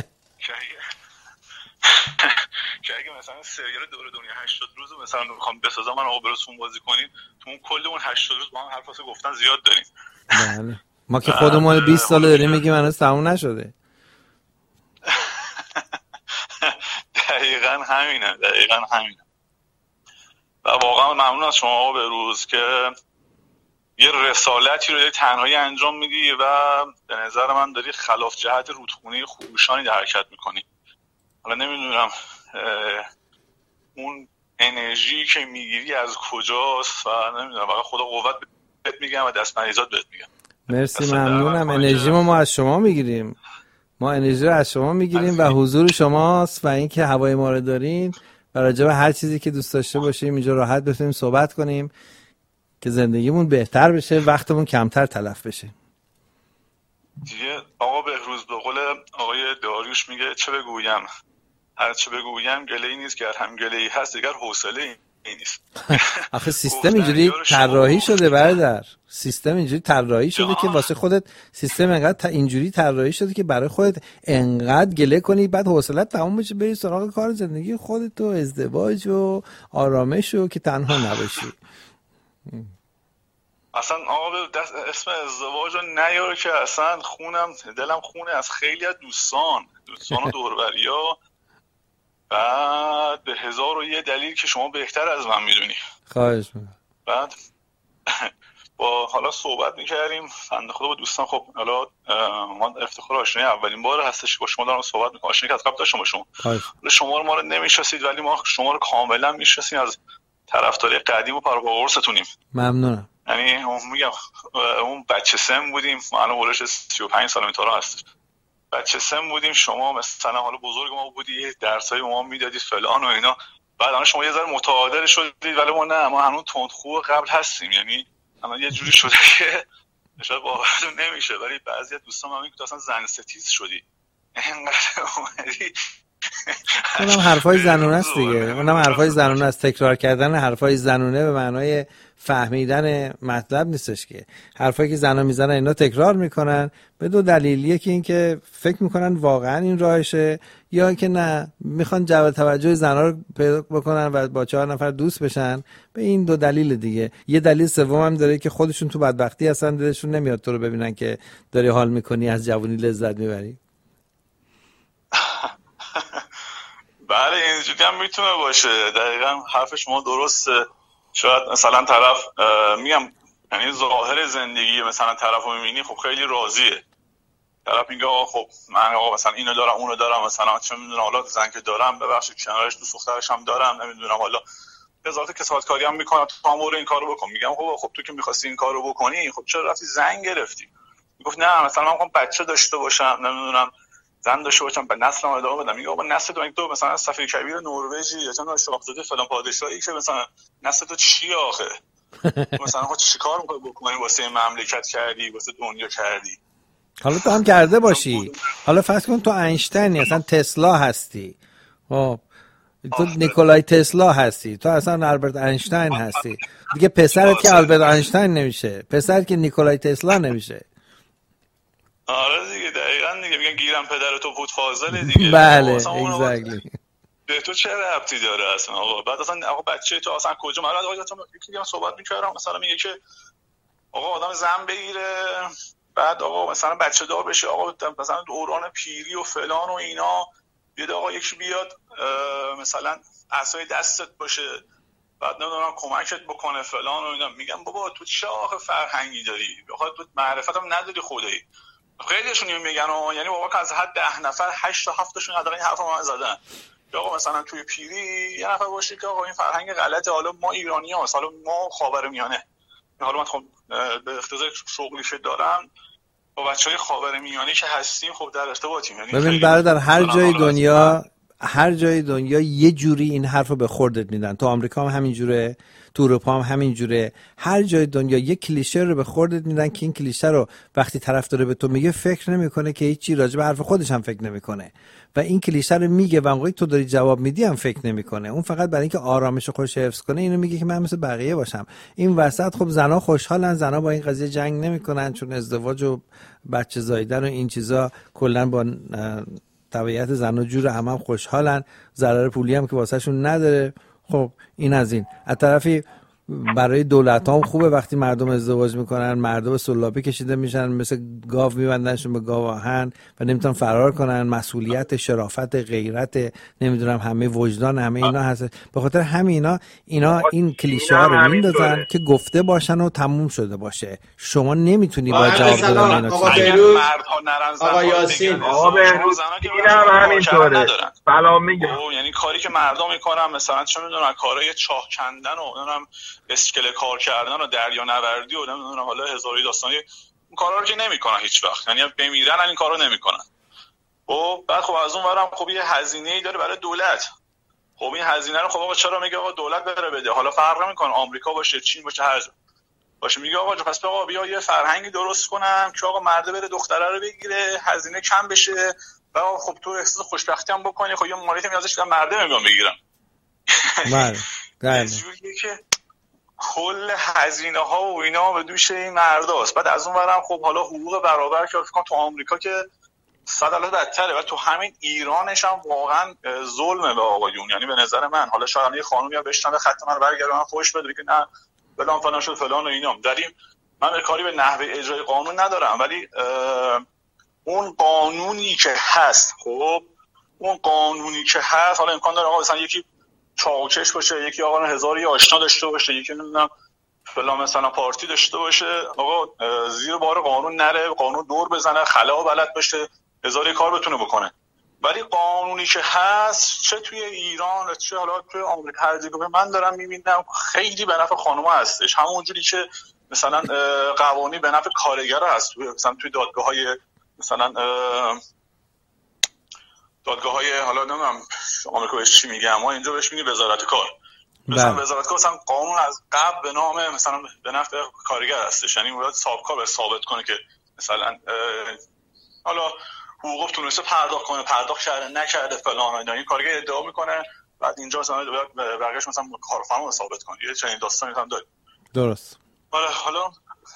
که اگه مثلا سریال دور دنیا 80 روز مثلا میخوام بسازم من آبروزتون بازی کنید، تو اون کل اون 80 روز با هم حرف واسه گفتن زیاد داریم. بله ما که خودمون 20 سال داریم میگیم هنوز تموم نشده. دقیقاً همینه. و واقعا ممنون از شما بهروز که یه رسالتی رو داری تنهایی انجام میدی و به نظر من داری خلاف جهت رودخونه خروشانی در حرکت میکنی. حالا نمیدونم اون انرژی که میگیری از کجاست و نمیدونم، واقعا خدا قوت بهت میگم و دست مریضات بهت میگم. مرسی، ممنونم. انرژی ما از شما میگیریم. ما انرژی رو از شما میگیریم و حضور شماست و اینکه هوای ما رو دارین و راجع به هر چیزی که دوست داشته باشیم اینجا راحت بتونیم صحبت کنیم که زندگیمون بهتر بشه، وقتمون کمتر تلف بشه. دیگه آقا بهروز به قول آقای داریوش میگه چه بگویم، هر چه بگویم گله‌ای نیست، گر هم گله‌ای هست دیگر حوصله ای نیست. آخه سیستم اینجوری طراحی شده برادر، سیستم اینجوری طراحی شده که واسه خودت، سیستم انقدر اینجوری طراحی شده که برای خودت انقدر گله کنی بعد حوصلت تموم بشه بری سراغ کار زندگی خودت و ازدواج و آرامش و که تنها نباشی. اصلا آقا اسم ازدواج رو نیاره که اصلا دلم خونه از خیلی از دوستان و دوربریا، بعد به 1001 دلیل که شما بهتر از من میدونی. خواهش میکنم. بعد با حالا صحبت میکردیم بنده خدا با دوستان. خب حالا ما افتخار آشنایی اولین بار هستش با شما دارم صحبت میکنم. آشنایی که از قبل داشتم با شما. شما رو نمیشناسید ولی ما شما رو کاملا میشناسیم، از طرفداری قدیم و پرقرصتونیم. ممنونم. یعنی میگم اون بچه سن بودیم، ما الان ولش 35 سال اینطورا هست. بچه سن بودیم، شما مثلا حالا بزرگ ما بودی، درسای ما میدادید فلان و اینا. بعد الان شما یه ذره متعادل شدید ولی ما نه، ما هنوز تندخو قبل هستیم. یعنی الان یه جوری شده که شاید باورتون نمیشه ولی بعضی از دوستان من میگن تو اصلا زن ستیز شدی. اینقدر اومدی. اونم حرفای زنونه است دیگه. اونم حرفای زنونه است. تکرار کردن حرفای زنونه به معنای فهمیدن مطلب نیستش که. حرفایی که زنا میزنن اینا تکرار میکنن به دو دلیل، یکی این که فکر میکنن واقعا این راهشه، یا که نه میخوان جلب توجه زنا رو پیدا بکنن و با 4 نفر دوست بشن. به این دو دلیل دیگه. یه دلیل سوم هم داره که خودشون تو بدبختی هستن، دلشون نمیاد تو رو ببینن که داری حال میکنی، از جوونی لذت میبری. بله اینجوری هم میتونه باشه. دقیقاً حرف شما درسته. شاید مثلا طرف میگم یعنی ظاهر زندگی مثلا طرفو میبینی خب خیلی راضیه، طرف میگه آقا خب من آقا مثلا اینو دارم اونو دارم، مثلا چه میدونم حالا زن که دارم ببخشید کنارش دوست دخترش هم دارم، نمیدونم حالا وزارت کسافت کاری هم میکنه تو هم برو این کارو بکن. میگم خب تو که می‌خواستی این کارو بکنی خب چرا رفتی زن گرفتی؟ میگفت نه مثلا من می‌خوام بچه داشته باشم، نمیدونم زن داشته باشم به نسلم ادامه بدم. میگه آقا نسل تو مثلا صفی کبیر نروژی یا چون شاهزاده فلان پادشاهی که مثلا نسل تو چی آخه؟ مثلا خود چیکار می‌خوای بکنی واسه مملکت کردی، واسه دنیا کردی؟ حالا تو هم کرده باشی. حالا فرض کن تو اینشتینی، اصلا تسلا هستی. خب تو نیکولای تسلا هستی، تو اصلا آلبرت اینشتین هستی. دیگه پسرت که آلبرت اینشتین نمیشه، پسرت که نیکولای تسلا نمیشه. آره دیگه دقیقاً دیگه میگن گیرم پدرتو بود فاضله دیگه. بله اگزکتلی. به تو چه ربطی داره اصلا آقا؟ بعد اصلا آقا بچه تو اصلا کجا؟ من آقا تو یکی دیگه صحبت می‌کردم مثلا میگه که آقا آدم زن بگیره بعد آقا مثلا بچه دار بشه، آقا مثلا دوران پیری و فلان و اینا، بیاد آقا یکی بیاد مثلا عصای دستت باشه بعد نمیدونم کمکت بکنه فلان و اینا. میگم بابا تو چه آخه فرهنگی داری؟ آخه تو معرفت هم نداری خدایی. خیلیشون میگن یعنی بابا از حد 10 نفر 8 تا 7 تاشون حداقل این حرفو من زدن که آقا مثلا توی پیری یه نفر باشه که آقا این فرهنگ غلطه، حالا ما ایرانی‌ها حالا ما خاورمیانه، حالا من خب به اقتضای شغلی که دارم با بچهای خاورمیانه که هستیم خب در ارتباطیم. یعنی ببین برادر هر جای دنیا یه جوری این حرفو به خوردت میدن. تو آمریکا هم همین جوره، تو اروپا هم همین جوره. هر جای دنیا یه کلیشه رو به خوردت میدن که این کلیشه رو وقتی طرف داره به تو میگه فکر نمیکنه که هیچی راجع به حرف خودش هم فکر نمیکنه و این کلیشه رو میگه و موقعی تو داری جواب میدی هم فکر نمیکنه. اون فقط برای اینکه آرامش خودش حفظ کنه اینو میگه که من مثل بقیه باشم. این وسط خب زنا خوشحالن، زنا با این قضیه جنگ نمیکنن چون ازدواج و بچه زاییدن و این چیزا کلا با طبیعت زنا جور هم خوشحالن، ضرر پولی هم که واسهشون نداره. خب این از این. از طرفی برای دولت هم خوبه وقتی مردم ازدواج میکنن، مردم سلابی کشیده میشن، مثل گاو میبندنشون به گاو آهن و نمیتونن فرار کنن. مسئولیت، شرافت، غیرت، نمیدونم همه وجدان، همه اینا هست. به خاطر همین اینا این کلیشه ها رو میندازن که گفته باشن و تموم شده باشه. شما نمیتونی با جواب دادن اینا چیزی. اگر مردها نرن آقا یاسین، آقا بهروز اینم همینطوره. سلام میگم. یعنی کاری که مردم میکنن مثلا چه میدونم کارهای چاه کندن و نمیدونم اسکله کار کردن و دریانوردی و نمیدونم حالا هزاری داستانی، این کارا رو که نمیکنن هیچ وقت، یعنی بمیرن این کارو نمیکنن. و بعد خب از اون ورم خب یه هزینه‌ای داره برای دولت. خب این هزینه رو خب آقا چرا میگه آقا دولت بره بده؟ حالا فرق نمیکنه آمریکا باشه، چین باشه، هر جا باشه، میگه آقا پس آقا بیا یه فرهنگی درست کنم که آقا مرده بره دختره رو بگیره، هزینه کم بشه و خب تو احساس خوشبختی هم بکنی. خب یه مالیاتی ازش مرده میام بگیرم. بله. که کل هزینه ها و اینا به دوش این مرداست. بعد از اون ورم خب حالا حقوق برابر که فکر کنم تو آمریکا که 100% بدتره و تو همین ایرانش هم واقعا ظلمه به آقایون. یعنی به نظر من حالا شاید یه خانومی ها بشنوه خط من برگردونن فوش بده که نه فلان فلان شد فلان و اینا. من به کاری به نحوه اجرای قانون ندارم، ولی اون قانونی که هست، خب اون قانونی که هست، حالا امکان داره آقا مثلا یکی چاوکش باشه، یکی آقا هزاری آشنا داشته باشه، یکی نمیدونم فلان مثلا پارتی داشته باشه، آقا زیر بار قانون نره، قانون دور بزنه، خلا بلد باشه، هزاری کار بتونه بکنه. ولی قانونی که هست چه توی ایران چه حالا توی آمریکا هر جایی من دارم میبینم خیلی به نفع خانوما هستش. همونجوری که مثلا قوانین به نفع کارگر هست، مثلا توی دادگاه‌های مثلا دادگاه‌های حالا نمیدونم آمریکا بهش چی میگه، اما اینجا بهش میگه وزارت کار. مثلا وزارت کار مثلا قانون از قبل به نام مثلا به نفع کارگر هستش، یعنی باید صاحبکار به ثابت کنه که مثلا حالا حقوق تونسته پرداخت کنه، پرداخت کرده نکرده فلان اینا. این کارگر ادعا میکنه، بعد اینجا مثلا بقیه‌اش مثلا کارفرما رو ثابت کنه. یه چنین داستانی هم داره. درست. حالا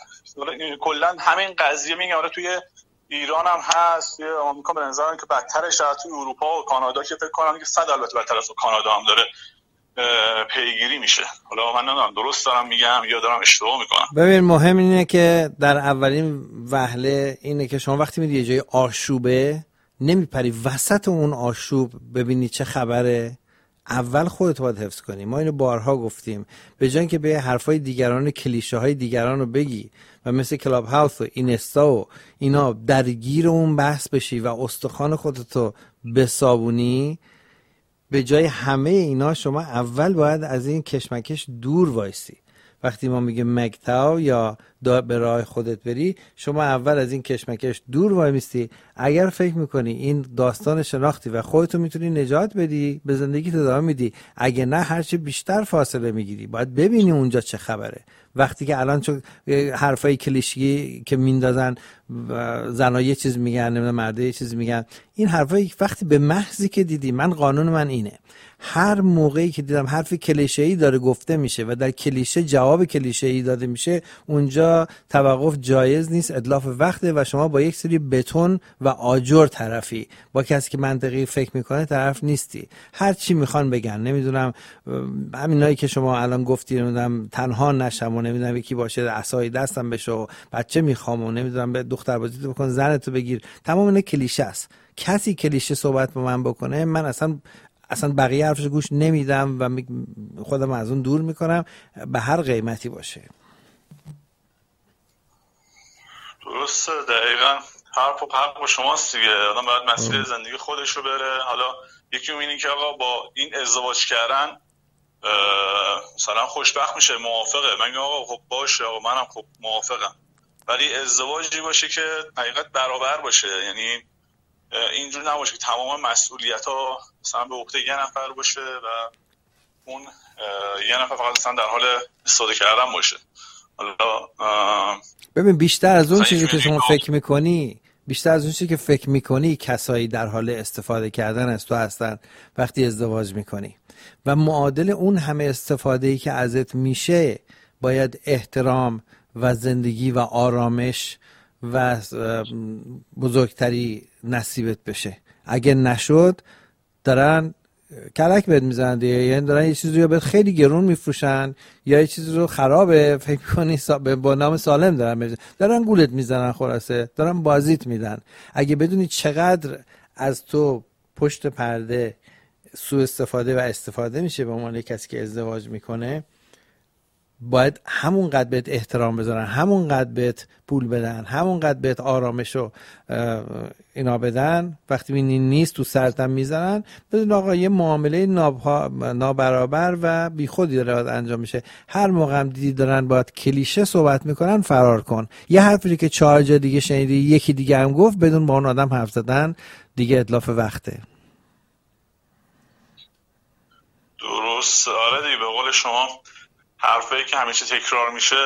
کلا همین قضیه میگه آره توی ایران هم هست، توی آمریکا به نظر من که بدترش، توی اروپا و کانادا که فکر کنم که 100% البته بدتر از کانادا هم داره پیگیری میشه. حالا من نمیدونم درست دارم میگم یا دارم اشتباه میکنم. ببین مهم اینه که در اولین وهله اینه که شما وقتی میری یه جای آشوبه نمیپری وسط اون آشوب ببینی چه خبره. اول خودت باید حفظ کنی. ما اینو بارها گفتیم، به جای اینکه به حرفای دیگران، کلیشه های دیگران رو بگی و مثل کلاب هاوس و اینستا و اینا درگیر اون بحث بشی و استخوان خودتو بسابونی، به جای همه اینا شما اول باید از این کشمکش دور وایسی. وقتی ما میگه مگتاو یا به راه خودت بری، شما اول از این کشمکش دور وای میستی. اگر فکر میکنی این داستان شناختی و خودتو میتونی نجات بدی، به زندگیت ادامه میدی. اگه نه هرچی بیشتر فاصله میگیری. باید ببینی اونجا چه خبره. وقتی که الان چون حرفای کلیشه‌ای که میندازن، زنا یه چیز میگن، نمیدونم مرد یه چیز میگن، این حرفای وقتی به محضی که دیدی، من قانون من اینه، هر موقعی که دیدم حرف کلیشه‌ای داره گفته میشه و در کلیشه جواب کلیشه‌ای داده میشه، اونجا توقف جایز نیست، اتلاف وقته و شما با یک سری بتون و آجر طرفی. با کسی که منطقی فکر میکنه طرف نیستی. هر چی میخوان بگن، نمیدونم همینایی که شما الان گفتی، نمیدونم تنها نشم و نمیدونم یکی باشه عصای دستم بشه و بچه میخوام و نمیدونم به دختر بازی بکن، زنتو بگیر، تمام اینا کلیشه است. کسی کلیشه صحبت با من بکنه، من اصلا بقیه حرفش گوش نمیدم و خودم از اون دور میکنم، به هر قیمتی باشه. درسته، دقیقاً حرف با شماست دیگه. آدم باید مسیر زندگی خودش رو بره. حالا یکی میبینی که آقا با این ازدواج کردن مثلا خوشبخت میشه، موافقه، من میگم آقا خب باشه، آقا منم خب موافقم، ولی ازدواجی باشه که حقیقت برابر باشه. یعنی اینجور نباشه که تمام مسئولیت‌ها مثلا به عهده یه نفر باشه و اون یه نفر فقط مثلا در حال استفاده کردن باشه. حالا ببین بیشتر از اون چیزی که شما فکر میکنی، بیشتر از اون چیزی که فکر میکنی، کسایی در حال استفاده کردن از تو هستن وقتی ازدواج میکنی. و معادل اون همه استفاده‌ای که ازت میشه باید احترام و زندگی و آرامش و بزرگتری نصیبت بشه. اگه نشد، دارن کلک بهت میزنن دیگه، یعنی دارن یه چیزی رو بهت خیلی گرون میفروشن یا یه چیزی رو خرابه فکر کنی با نام سالم دارن گولت میزنن، خلاصه دارن بازیت میدن. اگه بدونی چقدر از تو پشت پرده سوء استفاده و استفاده میشه به عنوان کسی که ازدواج میکنه، باید همون قدر بهت احترام بذارن، همون قدر بهت پول بدن، همون قدر بهت آرامش و اینا بدن. وقتی بینی نیست تو سرتم میزنن، بدون آقا یه معامله نابرابر و بیخودی داره انجام میشه. هر موقع هم دیدی دارن باید کلیشه صحبت میکنن، فرار کن. یه حرفی که 4 جا دیگه شنیدی یکی دیگه هم گفت، بدون با اون آدم حرف زدن دیگه اتلاف وقته. درست. آره دیگه، به قول شما حرفایی که همیشه تکرار میشه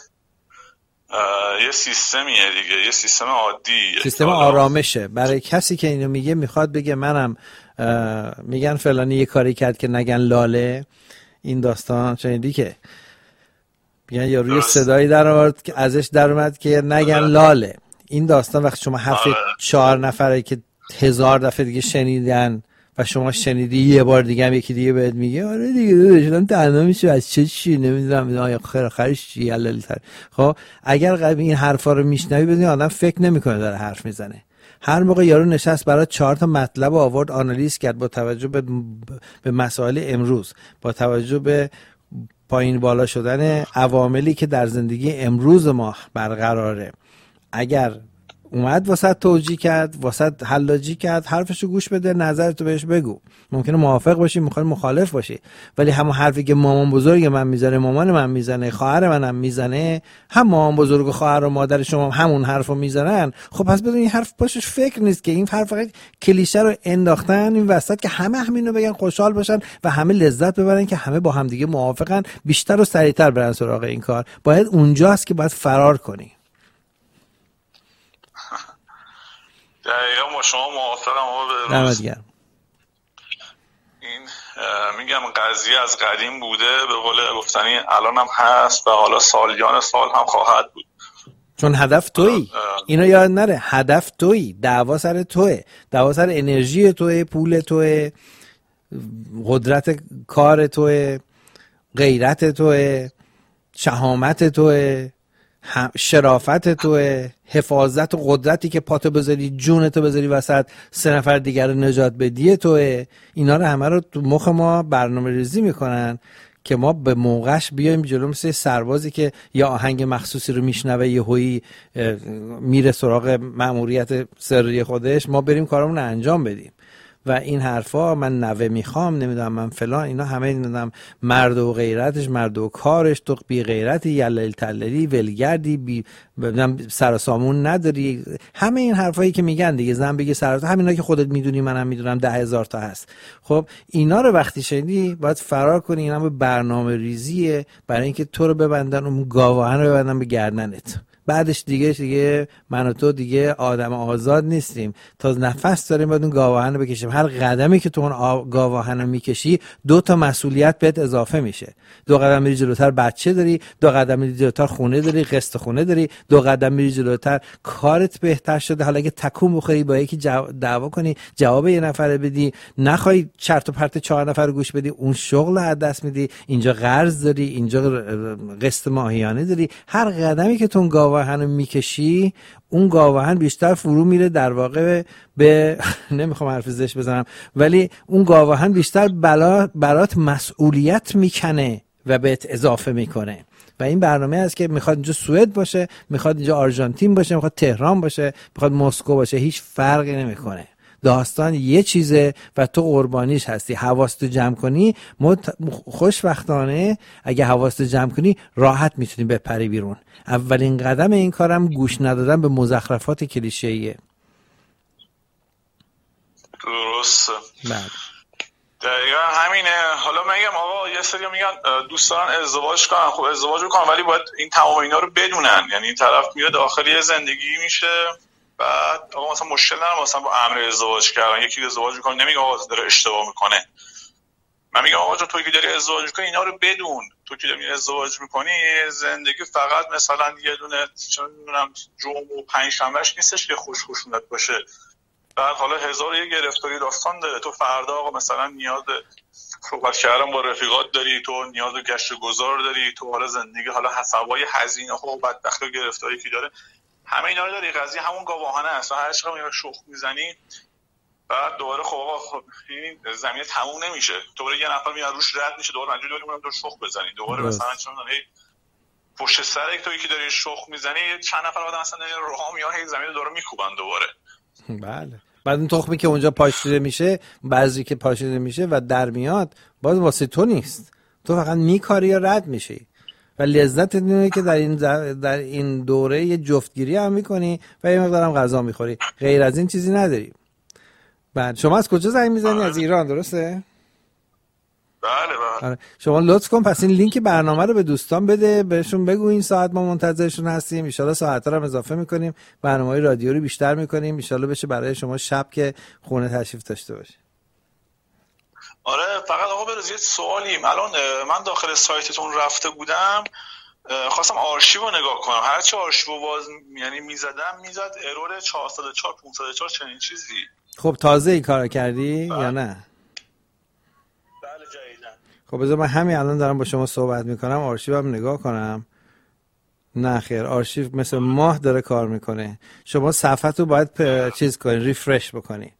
یه سیستمیه دیگه، یه سیستم عادی، سیستم آرامشه. برای کسی که اینو میگه میخواد بگه منم میگن فلانی یه کاری کرد که نگن لاله. این داستان شنیدی که میگن یا روی صدایی در آورد که ازش در اومد که نگن لاله. این داستان وقتی شما حرف 4 نفره که 1000 دفعه دیگه شنیدن و شما شنیدی یه بار دیگه هم یکی دیگه بهت میگه آره دیگه شدم تنها میشه از چی نمیدونم آخرش چی علالتر. خب اگر این حرفا رو میشنوی بدونی آدم فکر نمیکنه داره حرف میزنه. هر موقع یارو نشست برای 4 تا مطلب آورد آنالیز کرد با توجه به مسائل امروز، با توجه به پایین بالا شدن عواملی که در زندگی امروز ما برقراره، اگر اومد واسط توجیه کرد، واسط حلاجی کرد، حرفشو گوش بده، نظرتو بهش بگو. ممکنه موافق باشی، ممکنه مخالف باشی، ولی همون حرفی که مامان بزرگ من میزنه، مامان من میزنه، خواهر منم میزنه، هم مامان بزرگ و خواهر و مادر شما همون حرفو میزنن، خب پس بدون این حرف پاشش فکر نیست که این حرف فقط کلیشه رو انداختن این وسط که همه همینو بگن، خوشحال باشن و همه لذت ببرن که همه با هم دیگه موافقن، بیشتر و سریعتر برن سراغ این کار. باید اونجاست که باید فرار کنی. دقیقا با شما موافقم. نمدگرم. این میگم قضیه از قدیم بوده، به قول گفتنی الان هم هست و حالا سالیان سال هم خواهد بود، چون هدف تویی. اینو یاد نره، هدف تویی، دعوا سر توه، دعوا سر انرژی توه، پول توه، قدرت کار توه، غیرت توه، شهامت توه، شرافت توه، حفاظت و قدرتی که پاتو بذاری، جونتو بذاری وسط، 3 نفر دیگر رو نجات بدی توه. اینا رو همه رو تو مخ ما برنامه ریزی میکنن که ما به موقعش بیایم جلو، مثل سربازی که یا آهنگ مخصوصی رو میشنوه یهویی میره سراغ مأموریت سری خودش، ما بریم کارمون رو انجام بدیم. و این حرفا من نوه میخوام، نمیدونم من فلان، اینا همه نمیدونم مرد و غیرتش، مرد و کارش، تو بی غیرتی، یلل تللی، ولگردی، بی سر و سامون نداری، همه این حرفایی که میگن دیگه، زن بگه سر و همینا که خودت میدونی منم میدونم 10,000 تا هست. خب اینا رو وقتی شنیدی باید فرار کنی. اینا به برنامه ریزیه برای اینکه تو رو ببندن، اون گاوهن رو ببندن به گردنت. بعدش دیگه من و تو دیگه آدم آزاد نیستیم، تا نفس داریم باید اون گاوهن رو بکشیم. هر قدمی که تو اون گاوهن رو میکشی 2 تا مسئولیت بهت اضافه میشه. 2 قدم میری جلوتر بچه داری، 2 قدم میری جلوتر خونه داری، قسط خونه داری، 2 قدم میری جلوتر کارت بهتر شده. حالا اگه تکون بخوری با یکی دعوا کنی، جواب یه نفر بدی، نخوای چرت و پرت 4 نفر رو گوش بدی، اون شغل از دست میدی، اینجا قرض داری، اینجا قسط ماهیانه داری. هر قدمی که تو گاوهن میکشی، اون گاوهن بیشتر فرو میره در واقع به نمیخوام حرف زشت بزنم، ولی اون گاوهن بیشتر برات مسئولیت میکنه و بهت اضافه میکنه. و این برنامه است که میخواد اینجا سوئد باشه، میخواد اینجا آرژانتین باشه، میخواد تهران باشه، میخواد مسکو باشه، هیچ فرقی نمیکنه. داستان یه چیزه و تو قربانیش هستی. حواستو جمع کنی، خوشبختانه اگه حواستو جمع کنی راحت میتونی بپری بیرون. اولین قدم این کارم گوش ندادن به مزخرفات کلیشه‌ایه. درست. دقیقا همینه. حالا میگم آقا یه سری میگن دوست دارن ازدواج کنن، خب ازدواج بکنن، ولی باید این تمام اینا رو بدونن. یعنی این طرف میره داخلی زندگی میشه، بعد آقا مثلا مشکل نداره مثلا با امر ازدواج کردن، یکی ازدواج میکنه، نمیگه آقا داره اشتباه میکنه. من میگم آقا تو که داری ازدواج میکنی اینا رو بدون. تو که داری ازدواج میکنی زندگی فقط مثلا یه دونه چه میدونم جمعه و پنجشنبهش نیستش که خوش خوشونت باشه. بعد حالا هزار یه گرفتاری داستان داره. تو فردا آقا مثلا نیاز صحبت کردن با رفیقات داری، تو نیاز به گشت گذار داری، تو حالا زندگی حالا حسابای هزینه ها و بدبختی و گرفتاری که داره، همه اینا رو داری. قضیه همون گواهانه است. هر چقدر میاد شوخ میزنی بعد دوباره خب آقا این زمینه تموم نمیشه، دوباره یه نفر میاد روش رد میشه، دوباره اینجوری داریم اونم دور شوخ بزنی، دوباره مثلا چون پشت سر یک تویی که داری شوخ میزنی چند نفر آدم مثلا راه میان هی زمین رو داره میکوبن دوباره. بله. بعد اون تخمی که اونجا پاشیده میشه، بعضی که پاشیده میشه و در میاد، باز واسه تو نیست، تو فقط میکاری یا رد میشی و لذت اینه که در این دوره یه جفتگیری هم میکنی و یه مقدار هم غذا میخوری، غیر از این چیزی نداری. بعد شما از کجا زنگ میزنی؟ از ایران، درسته؟ بله. شما لطف کن پس این لینک برنامه رو به دوستان بده، بهشون بگو این ساعت ما منتظرشون هستیم، ان شاءالله ساعت‌ها رو هم اضافه میکنیم، برنامه‌های رادیو رو بیشتر میکنیم، ان شاءالله بشه برای شما شب که خونه تشریف داشته باشه. آره فقط آقا بروز یه سوالیم، الان من داخل سایتتون رفته بودم، خواستم آرشیو رو نگاه کنم، هرچی آرشیو باز یعنی میزد ارور 404 504 چنین چیزی. خب تازه این کارو کردی یا نه؟ بله جدیدن. خب بذار من همین الان دارم با شما صحبت میکنم آرشیو هم نگاه کنم. نه خیر، آرشیو مثل ماه داره کار میکنه. شما صفحه رو باید چیز کنی، ریفرش بکنی.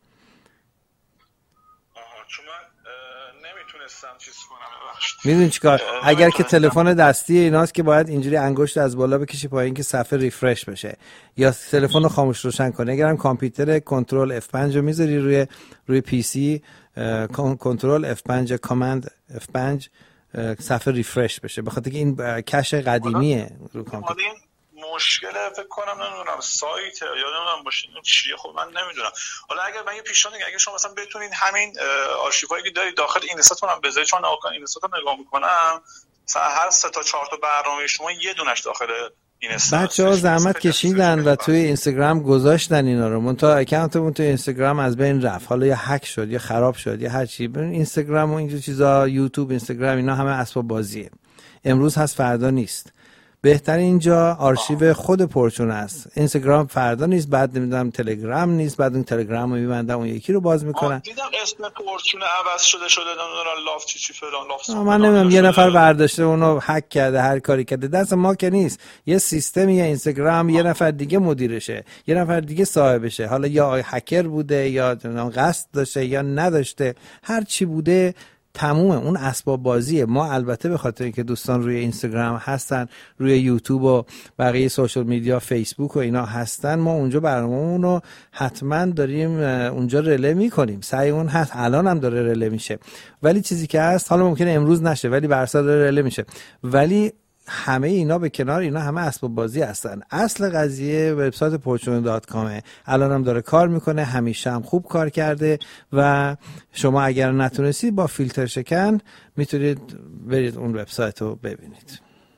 چون من نمیتونستم چیز کنم. میدونی چیکار؟ اگر که تلفن دستی ایناست که باید اینجوری انگشت از بالا بکشی پایین که صفحه ریفرش بشه، یا تلفن رو خاموش روشن کنی. اگرم کامپیوتر کنترل F5 رو میذاری روی پی سی، کنترل F5 کامند F5 صفحه ریفرش بشه، بخاطر که این کش قدیمیه رو کامپیوتر. مشکل فکر کنم نمیدونم سایت یا نمیدونم باشه چیه، خب من نمیدونم. حالا اگر من یه پیشنهادی، اگه شما مثلا بتونید همین آرشیوهایی که دارید داخل این استاتون هم بذارید، چون این استاتو نگاه میکنم مثلا هر 3 تا 4 تا برنامه شما یه دونش داخل این استات. بچه‌ها زحمت کشیدن و توی اینستاگرام گذاشتن اینا رو، منتها اکانتمون توی اینستاگرام از بین رفت، حالا یا هک شد یا خراب شد یا هر چی. ببین اینستاگرام و اینجور چیزا، یوتیوب، اینستاگرام، اینا همه اسباب بازیه، امروز هست فردا نیست. بهتر اینجا آرشیو خود پرچون است. اینستاگرام فردا نیست، بعد نمیدونم تلگرام نیست، بعد اون تلگرام رو میبندن اون یکی رو باز میکنن. دیدم اسم پرچون عوض شده نمیدونم لاف چی فلان لاف. من نمیدونم یه نفر برداشته اونو هک کرده، هر کاری کرده، دست ما که نیست. یه سیستمیه اینستاگرام، یه نفر دیگه مدیرشه، یه نفر دیگه صاحبشه. حالا یا هکر بوده یا قصد داشته یا نداشته، هر چی بوده تمومه، اون اسباب بازیه. ما البته به خاطر اینکه دوستان روی اینستاگرام هستن، روی یوتیوب و بقیه سوشال میدیا، فیسبوک و اینا هستن، ما اونجا برنامه‌مون رو حتما داریم اونجا رله میکنیم، سعیمون هست، الان هم داره رله میشه. ولی چیزی که هست، حالا ممکنه امروز نشه ولی برسا داره رله میشه، ولی همه اینا به کنار، اینا همه اسباب بازی هستن. اصل قضیه وبسایت porchun.com الان هم داره کار میکنه، همیشه هم خوب کار کرده و شما اگر نتونستید با فیلتر شکن میتونید برید اون وبسایت رو ببینید.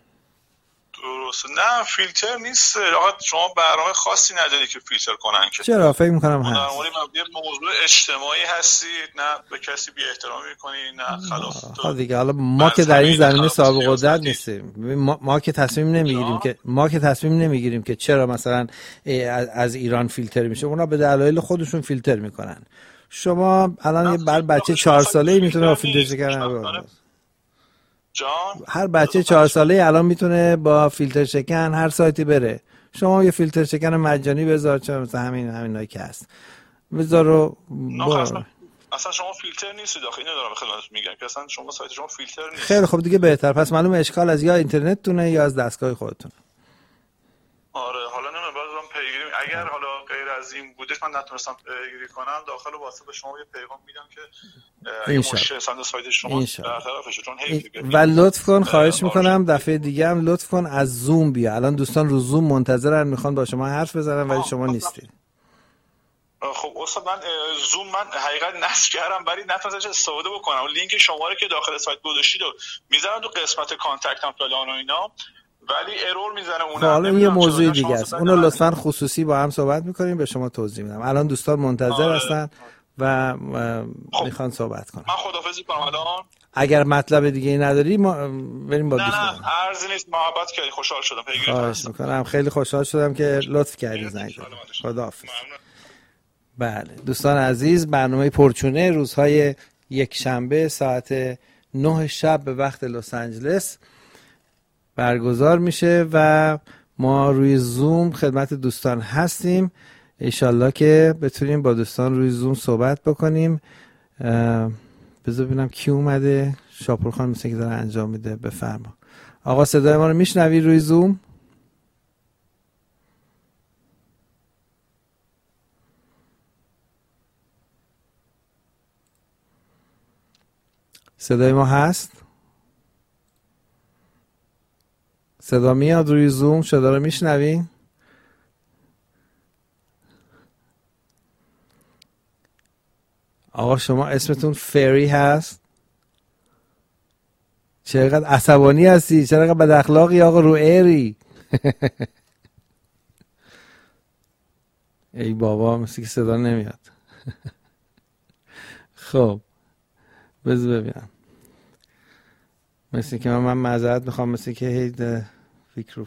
درسته. نه فیلتر نیست آقا، شما برنامه خاصی نداری که فیلتر کنن که. چرا؟ فکر میکنم هست. در مورد یه موضوع اجتماعی هستید، نه به کسی بی احترامی میکنی، نه خلاف. دیگه حالا ما که در این زمینه صاحب قدرت نیستیم، ما که تصمیم نمیگیریم که چرا مثلا از ایران فیلتر میشه، اونا به دلایل خودشون فیلتر میکنن. شما الان یه بچه 4 ساله‌ای میتونه با فیلتر شکن، هر بچه 4 ساله‌ای الان میتونه با فیلتر شکن هر سایتی بره. شما یه فیلتر شکن مجانی بذار، چه مثلا همینایی که هست بذار رو اصلا شما فیلتر نیستید آخه، اینو دارم خدمتتون میگم که اصلا شما سایت شما فیلتر نیست. خیلی خب دیگه بهتر، پس معلومه اشکال از یا اینترنتتونه یا از دستگاه خودتون. آره حالا نمیدونم بازم پیگیری، اگر حالا غیر از این بودش من نتونستم پیگیری کنم، داخل واسه به شما یه پیغام میدم که این مشکل سند سایت شما برطرفشه، چون و لطف کن خواهش میکنم دفعه دیگه هم لطف کن از زوم بیا. الان دوستان رو زوم منتظرن، میخوان با شما حرف بزنن ولی شما نیستید. خب استاد من زوم من حقیقت نصب کردم ولی نتونستم استفاده بکنم. لینک شماره که داخل سایت گذاشتید رو میذارم تو قسمت کانتکت هم فلان و اینا، ولی ارور میزنه اونم. حالا یه موضوع دیگه است، اونو لطفاً خصوصی با هم صحبت میکنیم، به شما توضیح میدم. الان دوستان منتظر هستن و میخوان صحبت کنن. من خداحافظی کنم الان. اگر مطلب دیگه ای نداری ما بریم با دوستان. نه عرضی نیست، محبت کردی، خوشحال شدم پیگیری میکنم. خیلی خوشحال شدم که لطف کردی زنگ زدی. خداحافظ. بله دوستان عزیز، برنامه پرچونه روزهای یک شنبه ساعت 9 شب به وقت لس آنجلس برگزار میشه و ما روی زوم خدمت دوستان هستیم. انشالله که بتونیم با دوستان روی زوم صحبت بکنیم. بذار ببینم کی اومده. شاپور خان مثل که داره انجام میده. بفرما آقا، صدای ما رو میشنوی روی زوم؟ صدای ما هست؟ صدا میاد روی زوم؟ صدا رو میشنوی؟ آقا شما اسمتون فری هست؟ چقدر عصبانی هستی؟ چقدر بد اخلاقی آقا، رو ایری. ای بابا، مثل که صدا نمیاد. خب بذار ببینم. مثل که من معذرت میخوام، مثل که